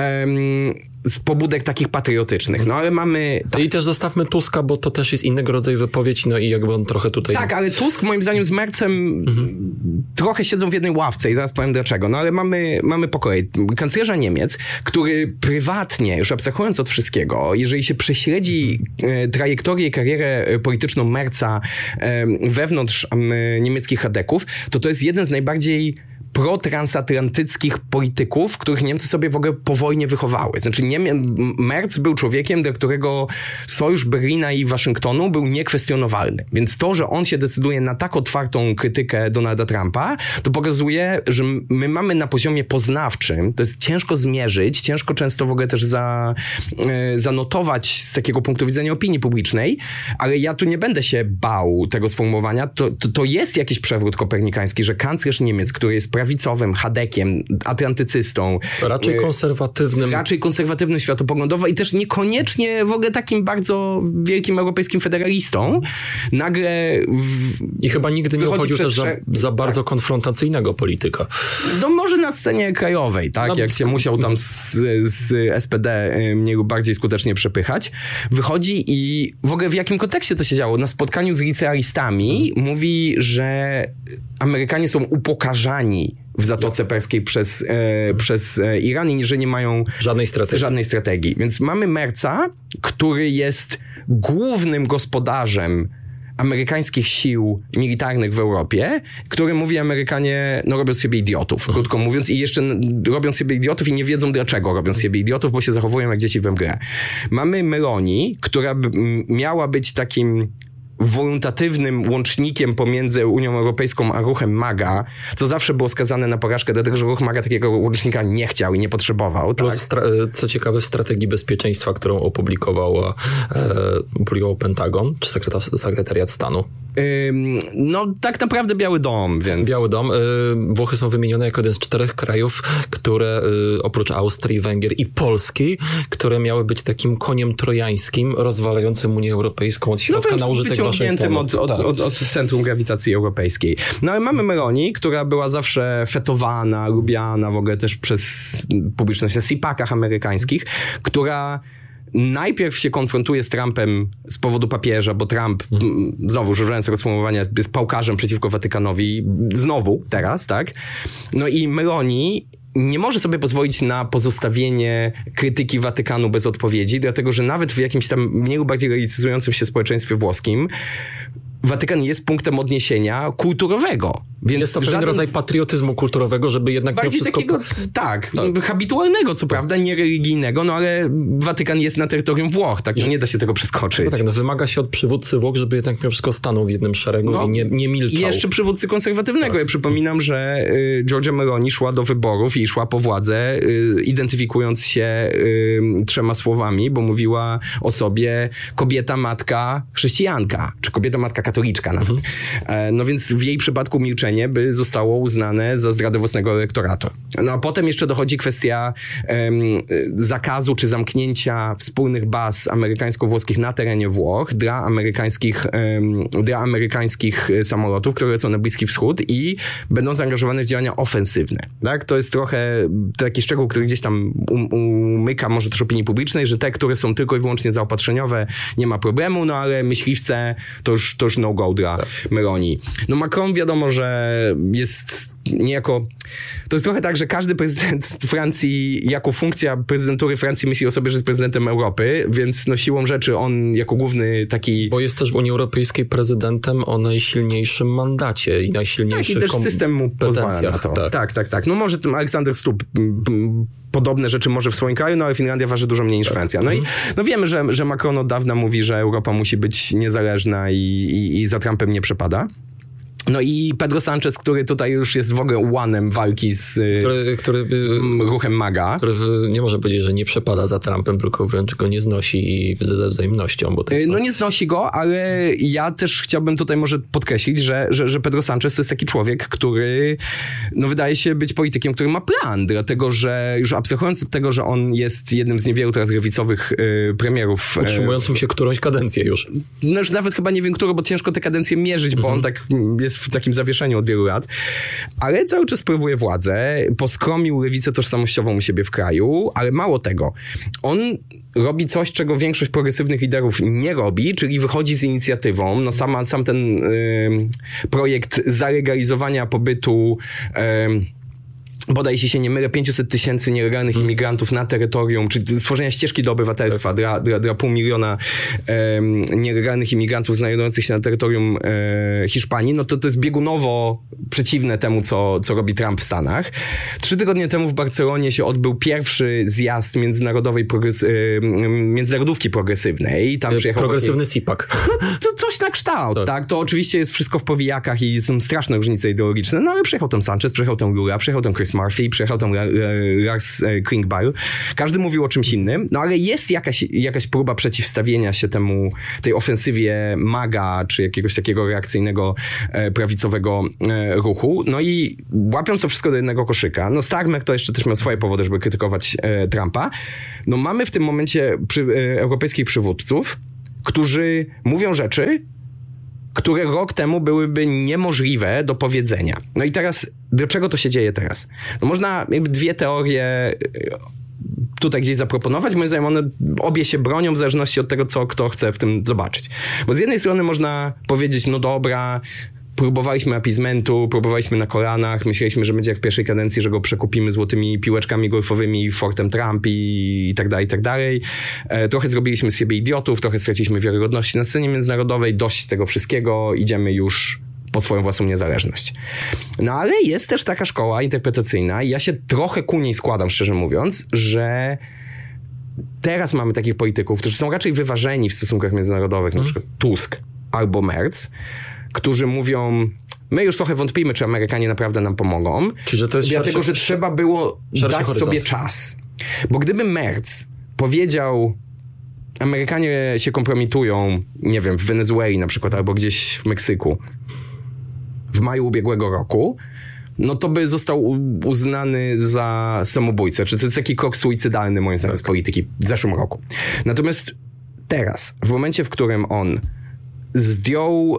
z pobudek takich patriotycznych. No ale mamy... I też zostawmy Tuska, bo to też jest innego rodzaju wypowiedź, no i jakby on trochę tutaj... Tak, ale Tusk moim zdaniem z Merzem trochę siedzą w jednej ławce i zaraz powiem dlaczego. No ale mamy po kolei kanclerza Niemiec, który prywatnie, już abstrahując od wszystkiego, jeżeli się prześledzi trajektorię i karierę polityczną Merza wewnątrz niemieckich chadeków, to jest jeden z najbardziej protransatlantyckich polityków, których Niemcy sobie w ogóle po wojnie wychowały. Znaczy Merz był człowiekiem, dla którego sojusz Berlina i Waszyngtonu był niekwestionowalny. Więc to, że on się decyduje na tak otwartą krytykę Donalda Trumpa, to pokazuje, że my mamy na poziomie poznawczym, to jest ciężko zmierzyć, ciężko często w ogóle też zanotować z takiego punktu widzenia opinii publicznej, ale ja tu nie będę się bał tego sformułowania. To jest jakiś przewrót kopernikański, że kanclerz Niemiec, który jest prawicowym chadekiem, atlantycystą. Raczej konserwatywnym światopoglądowo i też niekoniecznie w ogóle takim bardzo wielkim europejskim federalistą. Nagle i chyba nigdy nie uchodził też za bardzo konfrontacyjnego polityka. No może na scenie krajowej, tak? Jak się musiał tam z SPD mniej lub bardziej skutecznie przepychać. Wychodzi i w ogóle w jakim kontekście to się działo? Na spotkaniu z licealistami mówi, że Amerykanie są upokarzani w Zatoce Perskiej przez Iran i że nie mają żadnej strategii. Więc mamy Merza, który jest głównym gospodarzem amerykańskich sił militarnych w Europie, które mówi Amerykanie, robią z siebie idiotów, krótko mówiąc, i jeszcze robią z siebie idiotów i nie wiedzą dlaczego robią z siebie idiotów, bo się zachowują jak dzieci we mgle. Mamy Meloni, która miała być takim wolontatywnym łącznikiem pomiędzy Unią Europejską a ruchem MAGA, co zawsze było skazane na porażkę, dlatego że ruch MAGA takiego łącznika nie chciał i nie potrzebował. Plus, co ciekawe, w strategii bezpieczeństwa, którą opublikował Pentagon, czy sekretariat stanu. No tak naprawdę Biały Dom, więc... Biały Dom. Włochy są wymienione jako jeden z 4 krajów, które oprócz Austrii, Węgier i Polski, które miały być takim koniem trojańskim, rozwalającym Unię Europejską od środka na użytek Waszyngtonu. Od centrum grawitacji europejskiej. No ale mamy Meloni, która była zawsze fetowana, lubiana w ogóle też przez publiczność na CPAC-ach amerykańskich, która najpierw się konfrontuje z Trumpem z powodu papieża, bo Trump, znowu używając tego sformułowania, jest pałkarzem przeciwko Watykanowi. Znowu, teraz, tak? No i Meloni nie może sobie pozwolić na pozostawienie krytyki Watykanu bez odpowiedzi, dlatego że nawet w jakimś tam mniej lub bardziej laicyzującym się społeczeństwie włoskim Watykan jest punktem odniesienia kulturowego. Więc jest to pewien rodzaj patriotyzmu kulturowego, żeby jednak bardziej wszystko... takiego, tak, habitualnego, co prawda, nie religijnego, no ale Watykan jest na terytorium Włoch, tak, że nie da się tego przeskoczyć. No tak, wymaga się od przywódcy Włoch, żeby jednak mimo wszystko stanął w jednym szeregu i nie milczał. I jeszcze przywódcy konserwatywnego. Ja przypominam, że Giorgia Meloni szła do wyborów i szła po władzę, identyfikując się 3 słowami, bo mówiła o sobie kobieta, matka, chrześcijanka, czy kobieta, matka, katoliczka nawet. No więc w jej przypadku milczenie by zostało uznane za zdradę własnego elektoratu. No a potem jeszcze dochodzi kwestia zakazu czy zamknięcia wspólnych baz amerykańsko-włoskich na terenie Włoch dla amerykańskich samolotów, które lecą na Bliski Wschód i będą zaangażowane w działania ofensywne. Tak? To jest trochę taki szczegół, który gdzieś tam umyka może też opinii publicznej, że te, które są tylko i wyłącznie zaopatrzeniowe, nie ma problemu, no ale myśliwce to już no-go dla Meloni. No Macron wiadomo, że jest niejako... To jest trochę tak, że każdy prezydent Francji jako funkcja prezydentury Francji myśli o sobie, że jest prezydentem Europy, więc no siłą rzeczy on jako główny taki... Bo jest też w Unii Europejskiej prezydentem o najsilniejszym mandacie i najsilniejszych tak, i też system mu pozwala na to. Tak. No może ten Aleksander Stubb podobne rzeczy może w swoim kraju, no ale Finlandia waży dużo mniej niż Francja. No i no wiemy, że Macron od dawna mówi, że Europa musi być niezależna i za Trumpem nie przepada. No i Pedro Sanchez, który tutaj już jest w ogóle łanem walki z ruchem MAGA. Który nie może powiedzieć, że nie przepada za Trumpem, tylko wręcz go nie znosi ze wzajemnością. Bo no nie znosi go, ale ja też chciałbym tutaj może podkreślić, że Pedro Sanchez to jest taki człowiek, który no wydaje się być politykiem, który ma plan, dlatego że już abstrahując od tego, że on jest jednym z niewielu teraz lewicowych premierów. Utrzymującym się którąś kadencję już. No już nawet chyba nie wiem, którą, bo ciężko te kadencje mierzyć, bo on tak jest w takim zawieszeniu od wielu lat, ale cały czas sprawuje władzę, poskromił lewicę tożsamościową u siebie w kraju, ale mało tego. On robi coś, czego większość progresywnych liderów nie robi, czyli wychodzi z inicjatywą. No sam ten projekt zalegalizowania pobytu bodaj się nie mylę, 500 000 nielegalnych imigrantów na terytorium, czy stworzenia ścieżki do obywatelstwa dla 500 000 nielegalnych imigrantów znajdujących się na terytorium Hiszpanii, no to jest biegunowo przeciwne temu, co robi Trump w Stanach. 3 tygodnie temu w Barcelonie się odbył pierwszy zjazd międzynarodówki progresywnej. Tam progresywny CPAC. To coś na kształt, tak? To oczywiście jest wszystko w powijakach i są straszne różnice ideologiczne, no ale przyjechał tam Sanchez, przyjechał tam Lula, przyjechał tam Chris Murphy, przyjechał tam Lars Klingbeil. Każdy mówił o czymś innym, no ale jest jakaś próba przeciwstawienia się tej ofensywie MAGA, czy jakiegoś takiego reakcyjnego, prawicowego ruchu. No i łapiąc to wszystko do jednego koszyka, no Starmer to jeszcze też miał swoje powody, żeby krytykować Trumpa. No mamy w tym momencie europejskich przywódców, którzy mówią rzeczy, które rok temu byłyby niemożliwe do powiedzenia. No i teraz, dlaczego to się dzieje teraz? No można jakby 2 teorie tutaj gdzieś zaproponować. Moim zdaniem one obie się bronią w zależności od tego, co kto chce w tym zobaczyć. Bo z jednej strony można powiedzieć, no dobra, próbowaliśmy appeasementu, próbowaliśmy na kolanach, myśleliśmy, że będzie jak w pierwszej kadencji, że go przekupimy złotymi piłeczkami golfowymi, Fortem Trump i tak dalej, i tak dalej. Trochę zrobiliśmy z siebie idiotów, trochę straciliśmy wiarygodności na scenie międzynarodowej, dość tego wszystkiego, idziemy już po swoją własną niezależność. No ale jest też taka szkoła interpretacyjna i ja się trochę ku niej składam, szczerze mówiąc, że teraz mamy takich polityków, którzy są raczej wyważeni w stosunkach międzynarodowych, na przykład Tusk albo Merz, którzy mówią, my już trochę wątpimy, czy Amerykanie naprawdę nam pomogą, dlatego że trzeba było dać sobie czas. Bo gdyby Merz powiedział, Amerykanie się kompromitują, nie wiem, w Wenezueli na przykład, albo gdzieś w Meksyku w maju ubiegłego roku, no to by został uznany za samobójcę. Czy to jest taki krok suicydalny, moim zdaniem, z polityki w zeszłym roku. Natomiast teraz, w momencie, w którym on zdjął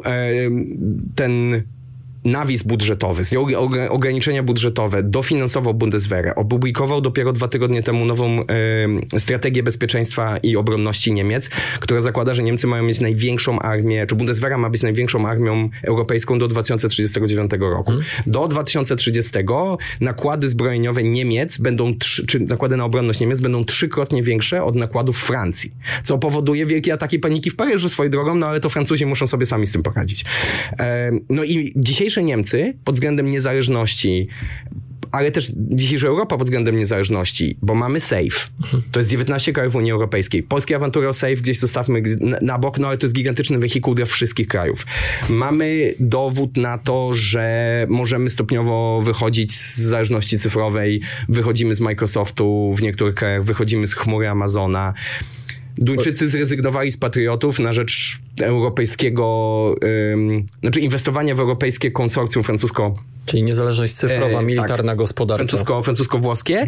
ten nawis budżetowy, zdjął ograniczenia budżetowe, dofinansował Bundeswehrę, opublikował dopiero 2 tygodnie temu nową strategię bezpieczeństwa i obronności Niemiec, która zakłada, że Niemcy mają mieć największą armię, czy Bundeswehra ma być największą armią europejską do 2039 roku. Do 2030 nakłady zbrojeniowe Niemiec czy nakłady na obronność Niemiec będą 3-krotnie większe od nakładów Francji, co powoduje wielkie ataki paniki w Paryżu swoją drogą, no ale to Francuzi muszą sobie sami z tym poradzić. No i dzisiejsze Niemcy pod względem niezależności, ale też dzisiejsza Europa pod względem niezależności, bo mamy SAFE. To jest 19 krajów Unii Europejskiej. Polskie awantury o SAFE gdzieś zostawmy na bok, no ale to jest gigantyczny wehikuł dla wszystkich krajów. Mamy dowód na to, że możemy stopniowo wychodzić z zależności cyfrowej, wychodzimy z Microsoftu w niektórych krajach, wychodzimy z chmury Duńczycy zrezygnowali z patriotów na rzecz europejskiego, inwestowania w europejskie konsorcjum Czyli niezależność cyfrowa, militarna, gospodarcza. Francusko-włoskie.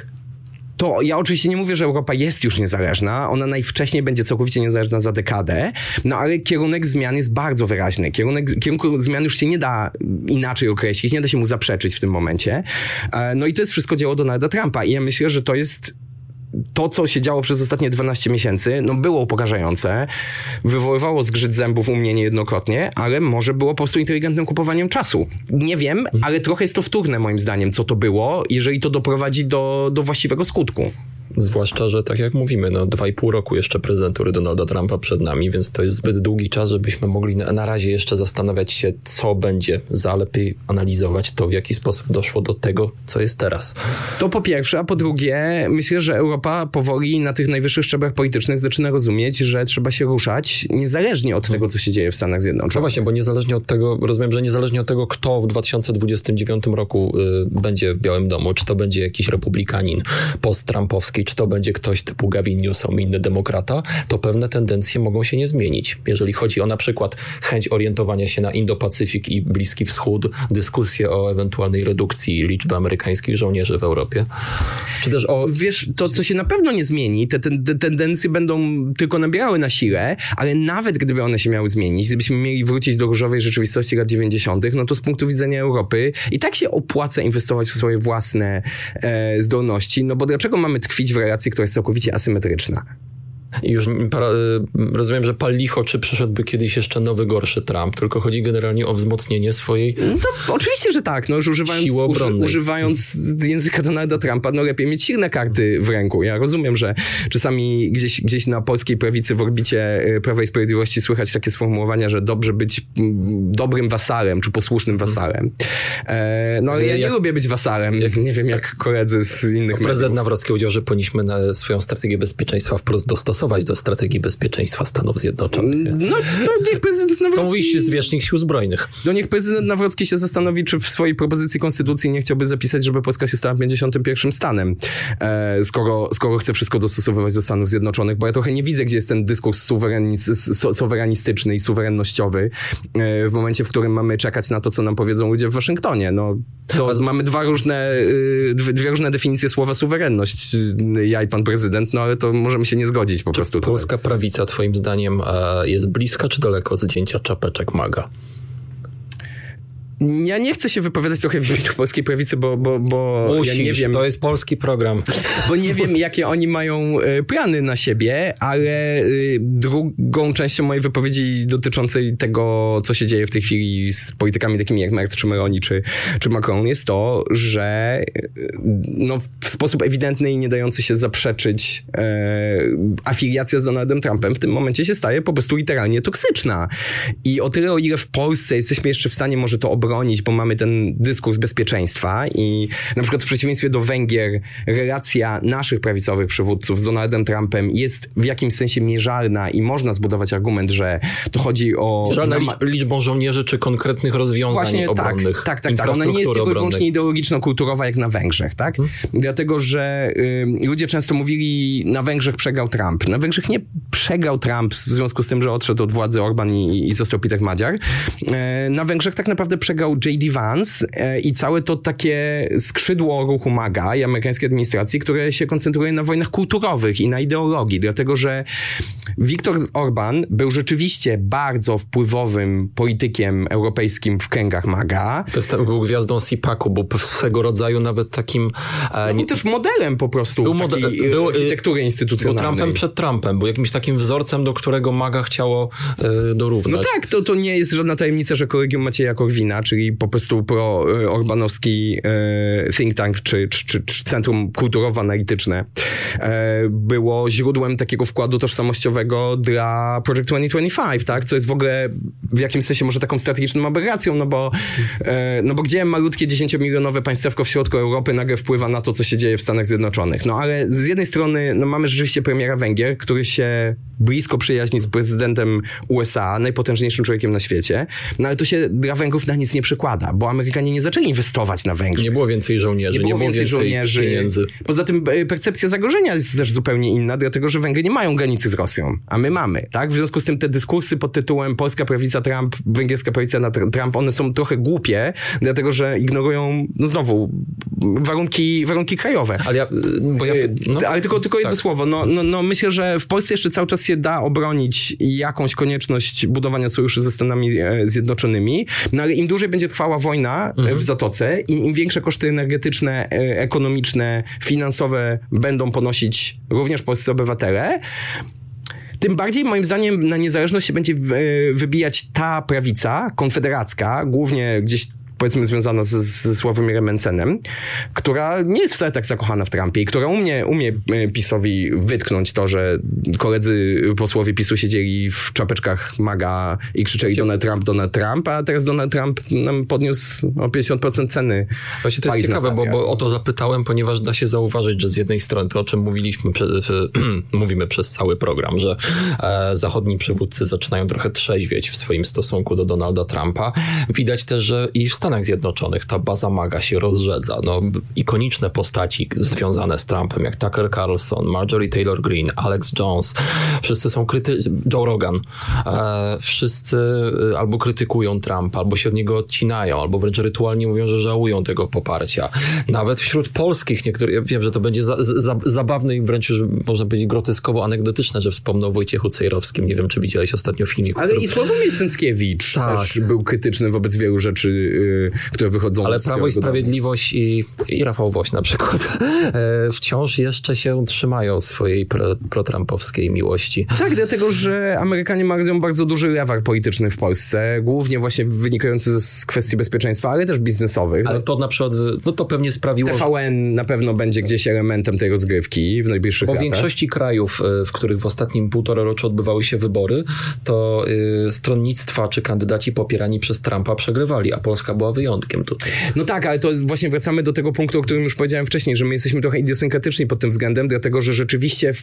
To ja oczywiście nie mówię, że Europa jest już niezależna. Ona najwcześniej będzie całkowicie niezależna za dekadę. No ale kierunek zmian jest bardzo wyraźny. Kierunku zmian już się nie da inaczej określić, nie da się mu zaprzeczyć w tym momencie. No i to jest wszystko dzieło Donalda Trumpa. I ja myślę, że to jest to, co się działo przez ostatnie 12 miesięcy, no było upokarzające, wywoływało zgrzyt zębów u mnie niejednokrotnie, ale może było po prostu inteligentnym kupowaniem czasu. Nie wiem, ale trochę jest to wtórne moim zdaniem, co to było, jeżeli to doprowadzi do właściwego skutku. Zwłaszcza, że tak jak mówimy, 2,5 roku jeszcze prezydentury Donalda Trumpa przed nami, więc to jest zbyt długi czas, żebyśmy mogli na razie jeszcze zastanawiać się, co będzie, lepiej analizować to, w jaki sposób doszło do tego, co jest teraz. To po pierwsze, a po drugie, myślę, że Europa powoli na tych najwyższych szczeblach politycznych zaczyna rozumieć, że trzeba się ruszać niezależnie od tego, co się dzieje w Stanach Zjednoczonych. No właśnie, bo niezależnie od tego, rozumiem, że niezależnie od tego, kto w 2029 roku będzie w Białym Domu, czy to będzie jakiś republikanin post-trumpowski, czy to będzie ktoś typu Gavin Newsom, inny demokrata, to pewne tendencje mogą się nie zmienić. Jeżeli chodzi o na przykład chęć orientowania się na Indo-Pacyfik i Bliski Wschód, dyskusję o ewentualnej redukcji liczby amerykańskich żołnierzy w Europie, czy też o... Wiesz, to co się na pewno nie zmieni, te tendencje będą tylko nabierały na sile, ale nawet gdyby one się miały zmienić, gdybyśmy mieli wrócić do różowej rzeczywistości lat 90., no to z punktu widzenia Europy i tak się opłaca inwestować w swoje własne zdolności, no bo dlaczego mamy tkwić w relacji, która jest całkowicie asymetryczna? Już rozumiem, że pal licho, czy przyszedłby kiedyś jeszcze nowy, gorszy Trump, tylko chodzi generalnie o wzmocnienie swojej No, oczywiście, że tak. No, już używając języka Donalda Trumpa, no lepiej mieć silne karty w ręku. Ja rozumiem, że czasami gdzieś na polskiej prawicy w orbicie Prawa i Sprawiedliwości słychać takie sformułowania, że dobrze być dobrym wasalem, czy posłusznym wasalem. No ja nie lubię być wasalem. Nie wiem, jak koledzy z innych mediów. Prezydent Nawrocki powiedział, że powinniśmy swoją strategię bezpieczeństwa wprost dostosować do strategii bezpieczeństwa Stanów Zjednoczonych. No to niech prezydent Nawrocki... To mówi zwierzchnik Sił Zbrojnych. No niech prezydent Nawrocki się zastanowi, czy w swojej propozycji konstytucji nie chciałby zapisać, żeby Polska się stała 51. stanem, skoro chce wszystko dostosowywać do Stanów Zjednoczonych, bo ja trochę nie widzę, gdzie jest ten dyskurs suwerenistyczny i suwerennościowy w momencie, w którym mamy czekać na to, co nam powiedzą ludzie w Waszyngtonie. No, to mamy dwie różne definicje słowa suwerenność, ja i pan prezydent, no ale to możemy się nie zgodzić po prostu. Polska prawica, twoim zdaniem, jest bliska czy daleko od zdjęcia czapeczek MAGA? Ja nie chcę się wypowiadać trochę w imieniu polskiej prawicy, bo musisz, ja nie wiem. To jest polski program. Bo nie wiem, jakie oni mają plany na siebie, ale drugą częścią mojej wypowiedzi dotyczącej tego, co się dzieje w tej chwili z politykami takimi jak Merz, czy Meloni, czy Macron, jest to, że no, w sposób ewidentny i nie dający się zaprzeczyć afiliacja z Donaldem Trumpem w tym momencie się staje po prostu literalnie toksyczna. I o tyle, o ile w Polsce jesteśmy jeszcze w stanie może to obronić, bo mamy ten dyskurs bezpieczeństwa i na przykład w przeciwieństwie do Węgier relacja naszych prawicowych przywódców z Donaldem Trumpem jest w jakimś sensie mierzalna i można zbudować argument, że to chodzi o... Mierzalna liczbą żołnierzy czy konkretnych rozwiązań właśnie obronnych. Tak. Ona nie jest tylko i wyłącznie ideologiczno-kulturowa jak na Węgrzech, tak? Dlatego, że ludzie często mówili, na Węgrzech przegrał Trump. Na Węgrzech nie przegrał Trump w związku z tym, że odszedł od władzy Orban i został Peter Madziar. Na Węgrzech tak naprawdę przegrał J.D. Vance i całe to takie skrzydło ruchu MAGA i amerykańskiej administracji, które się koncentruje na wojnach kulturowych i na ideologii, dlatego że Viktor Orban był rzeczywiście bardzo wpływowym politykiem europejskim w kręgach MAGA. Był gwiazdą CPAC-u, był swego rodzaju nawet takim... był też modelem po prostu był architektury instytucjonalnej. Był Trumpem przed Trumpem, był jakimś takim wzorcem, do którego MAGA chciało dorównać. No tak, to nie jest żadna tajemnica, że Kolegium Macieja Korwina, czyli po prostu pro-orbanowski think tank, czy centrum kulturowo-analityczne, było źródłem takiego wkładu tożsamościowego dla Project 2025, tak? Co jest w ogóle w jakimś sensie może taką strategiczną aberracją, no bo gdzie malutkie 10-milionowe państewko w środku Europy nagle wpływa na to, co się dzieje w Stanach Zjednoczonych. No ale z jednej strony mamy rzeczywiście premiera Węgier, który się blisko przyjaźni z prezydentem USA, najpotężniejszym człowiekiem na świecie, no ale to się dla Węgrów na nic nie przykłada, bo Amerykanie nie zaczęli inwestować na Węgrzech. Nie było więcej żołnierzy, nie było więcej żołnierzy, pieniędzy. Poza tym percepcja zagrożenia jest też zupełnie inna, dlatego że Węgry nie mają granicy z Rosją, a my mamy, tak? W związku z tym te dyskursy pod tytułem polska prawica Trump, węgierska prawica na Trump, one są trochę głupie, dlatego że ignorują, no znowu, warunki krajowe. Ale tylko jedno słowo. No myślę, że w Polsce jeszcze cały czas się da obronić jakąś konieczność budowania sojuszy ze Stanami Zjednoczonymi, no ale im dłużej będzie trwała wojna w Zatoce i im większe koszty energetyczne, ekonomiczne, finansowe będą ponosić również polscy obywatele, tym bardziej moim zdaniem na niezależność się będzie wybijać ta prawica konfederacka, głównie gdzieś powiedzmy związana ze Sławomirem Mencenem, która nie jest wcale tak zakochana w Trumpie i która umie PiS-owi wytknąć to, że koledzy posłowie PiS-u siedzieli w czapeczkach MAGA i krzyczeli Donald Trump, a teraz Donald Trump nam podniósł o 50% ceny. Właśnie to jest ciekawe, bo o to zapytałem, ponieważ da się zauważyć, że z jednej strony to, o czym mówiliśmy, mówimy przez cały program, że zachodni przywódcy zaczynają trochę trzeźwieć w swoim stosunku do Donalda Trumpa. Widać też, że i w Stanach Zjednoczonych ta baza MAGA się rozrzedza. Ikoniczne postaci związane z Trumpem, jak Tucker Carlson, Marjorie Taylor Greene, Alex Jones, wszyscy są Joe Rogan. Wszyscy albo krytykują Trumpa, albo się od niego odcinają, albo wręcz rytualnie mówią, że żałują tego poparcia. Nawet wśród polskich niektórych, ja wiem, że to będzie zabawne i wręcz już można powiedzieć groteskowo anegdotyczne, że wspomnął Wojciechu Cejrowskim. Nie wiem, czy widziałeś ostatnio filmik. Ale i Sławomir Cęckiewicz też był krytyczny wobec wielu rzeczy, które wychodzą. Ale Prawo i Sprawiedliwość i Rafał Woś na przykład wciąż jeszcze się trzymają swojej protrampowskiej miłości. Tak, dlatego, że Amerykanie mają bardzo duży lewar polityczny w Polsce, głównie właśnie wynikający z kwestii bezpieczeństwa, ale też biznesowych. Ale to na przykład, to pewnie sprawiło, TVN na pewno będzie gdzieś elementem tej rozgrywki w najbliższych latach. W większości krajów, w których w ostatnim półtoraroczu odbywały się wybory, to stronnictwa czy kandydaci popierani przez Trumpa przegrywali, a Polska była wyjątkiem tutaj. No tak, ale to właśnie wracamy do tego punktu, o którym już powiedziałem wcześniej, że my jesteśmy trochę idiosynkratyczni pod tym względem, dlatego, że rzeczywiście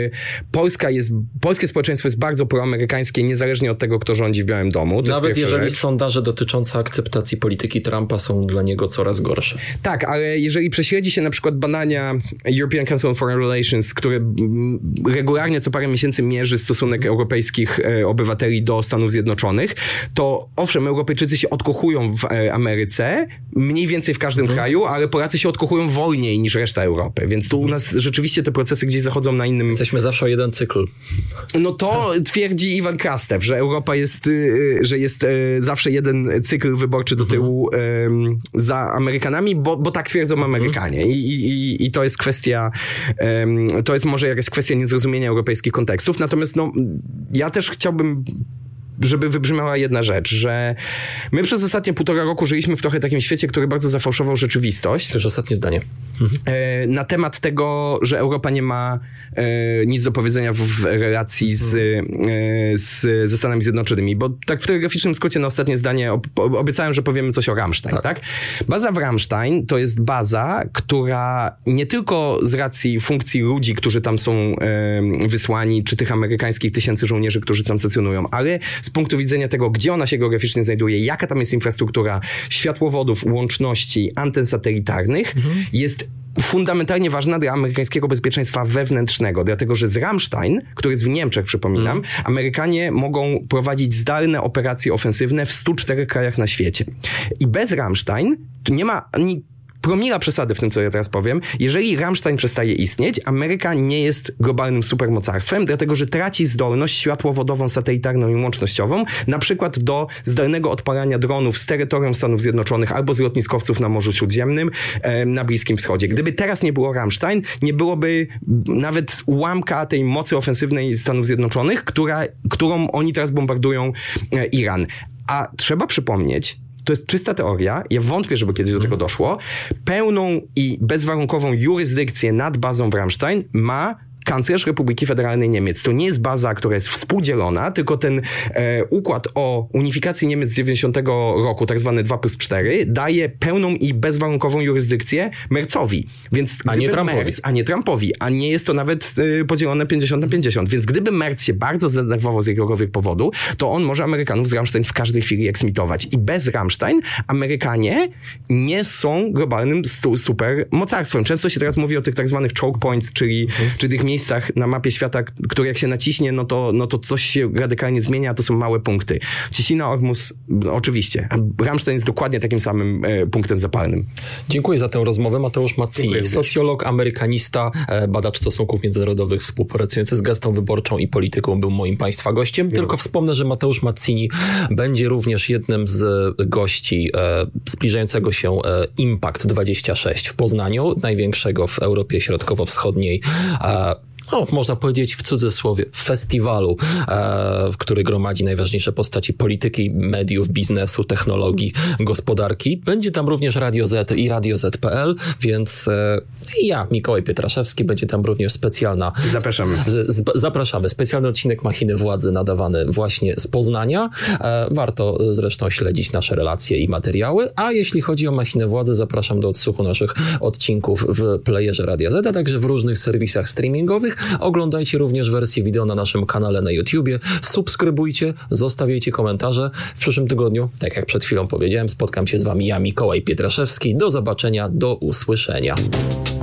polskie społeczeństwo jest bardzo proamerykańskie, niezależnie od tego, kto rządzi w Białym Domu. Nawet jeżeli sondaże dotyczące akceptacji polityki Trumpa są dla niego coraz gorsze. Tak, ale jeżeli prześledzi się na przykład badania European Council on Foreign Relations, które regularnie co parę miesięcy mierzy stosunek europejskich obywateli do Stanów Zjednoczonych, to owszem, Europejczycy się odkochują w Ameryce, mniej więcej w każdym kraju, ale Polacy się odkochują wolniej niż reszta Europy, więc tu u nas rzeczywiście te procesy gdzieś zachodzą na innym... Jesteśmy zawsze o jeden cykl. No to twierdzi Iwan Krastew, że Europa jest zawsze jeden cykl wyborczy do tyłu za Amerykanami, bo tak twierdzą Amerykanie. I to jest kwestia, to jest może jakaś kwestia niezrozumienia europejskich kontekstów. Natomiast ja też chciałbym, żeby wybrzmiała jedna rzecz, że my przez ostatnie 1,5 roku żyliśmy w trochę takim świecie, który bardzo zafałszował rzeczywistość. To już ostatnie zdanie. Na temat tego, że Europa nie ma nic do powiedzenia w relacji ze Stanami Zjednoczonymi, bo tak w telegraficznym skrócie na ostatnie zdanie obiecałem, że powiemy coś o Ramstein, tak? Baza w Ramstein to jest baza, która nie tylko z racji funkcji ludzi, którzy tam są wysłani, czy tych amerykańskich tysięcy żołnierzy, którzy tam stacjonują, ale z punktu widzenia tego, gdzie ona się geograficznie znajduje, jaka tam jest infrastruktura światłowodów, łączności, anten satelitarnych, jest fundamentalnie ważna dla amerykańskiego bezpieczeństwa wewnętrznego, dlatego że z Ramstein, który jest w Niemczech, przypominam, Amerykanie mogą prowadzić zdalne operacje ofensywne w 104 krajach na świecie. I bez Ramstein to nie ma ani promila przesady w tym, co ja teraz powiem. Jeżeli Ramstein przestaje istnieć, Ameryka nie jest globalnym supermocarstwem, dlatego że traci zdolność światłowodową, satelitarną i łącznościową, na przykład do zdalnego odpalania dronów z terytorium Stanów Zjednoczonych albo z lotniskowców na Morzu Śródziemnym na Bliskim Wschodzie. Gdyby teraz nie było Ramstein, nie byłoby nawet ułamka tej mocy ofensywnej Stanów Zjednoczonych, którą oni teraz bombardują Iran. A trzeba przypomnieć, to jest czysta teoria, ja wątpię, żeby kiedyś do tego doszło, pełną i bezwarunkową jurysdykcję nad bazą w Ramstein ma kanclerz Republiki Federalnej Niemiec. To nie jest baza, która jest współdzielona, tylko ten układ o unifikacji Niemiec z 90 roku, tak zwany 2+4, daje pełną i bezwarunkową jurysdykcję Merzowi. Więc a nie Trumpowi. A nie jest to nawet podzielone 50/50. Więc gdyby Merz się bardzo zdenerwował z jakiegokolwiek powodu, to on może Amerykanów z Ramstein w każdej chwili eksmitować. I bez Ramstein Amerykanie nie są globalnym supermocarstwem. Często się teraz mówi o tych tak zwanych choke points, czyli tych miejscach na mapie świata, które jak się naciśnie, no to coś się radykalnie zmienia, a to są małe punkty. Cieśnina, Ormus, oczywiście. Ramstein jest dokładnie takim samym punktem zapalnym. Dziękuję za tę rozmowę. Mateusz Mazzini, socjolog, amerykanista, badacz stosunków międzynarodowych, współpracujący z Gazetą Wyborczą i Polityką, był moim Państwa gościem. Tylko wspomnę, że Mateusz Mazzini będzie również jednym z gości zbliżającego się Impact 26 w Poznaniu, największego w Europie Środkowo-Wschodniej można powiedzieć w cudzysłowie, festiwalu, który gromadzi najważniejsze postaci polityki, mediów, biznesu, technologii, gospodarki. Będzie tam również Radio Z i Radio Z.pl, więc ja, Mikołaj Pietraszewski, będzie tam również specjalna... Zapraszamy. Specjalny odcinek Machiny Władzy nadawany właśnie z Poznania. Warto zresztą śledzić nasze relacje i materiały, a jeśli chodzi o Machinę Władzy, zapraszam do odsłuchu naszych odcinków w playerze Radia Z, a także w różnych serwisach streamingowych. Oglądajcie również wersję wideo na naszym kanale na YouTubie. Subskrybujcie, zostawiajcie komentarze. W przyszłym tygodniu, tak jak przed chwilą powiedziałem, spotkam się z wami ja, Mikołaj Pietraszewski. Do zobaczenia, do usłyszenia.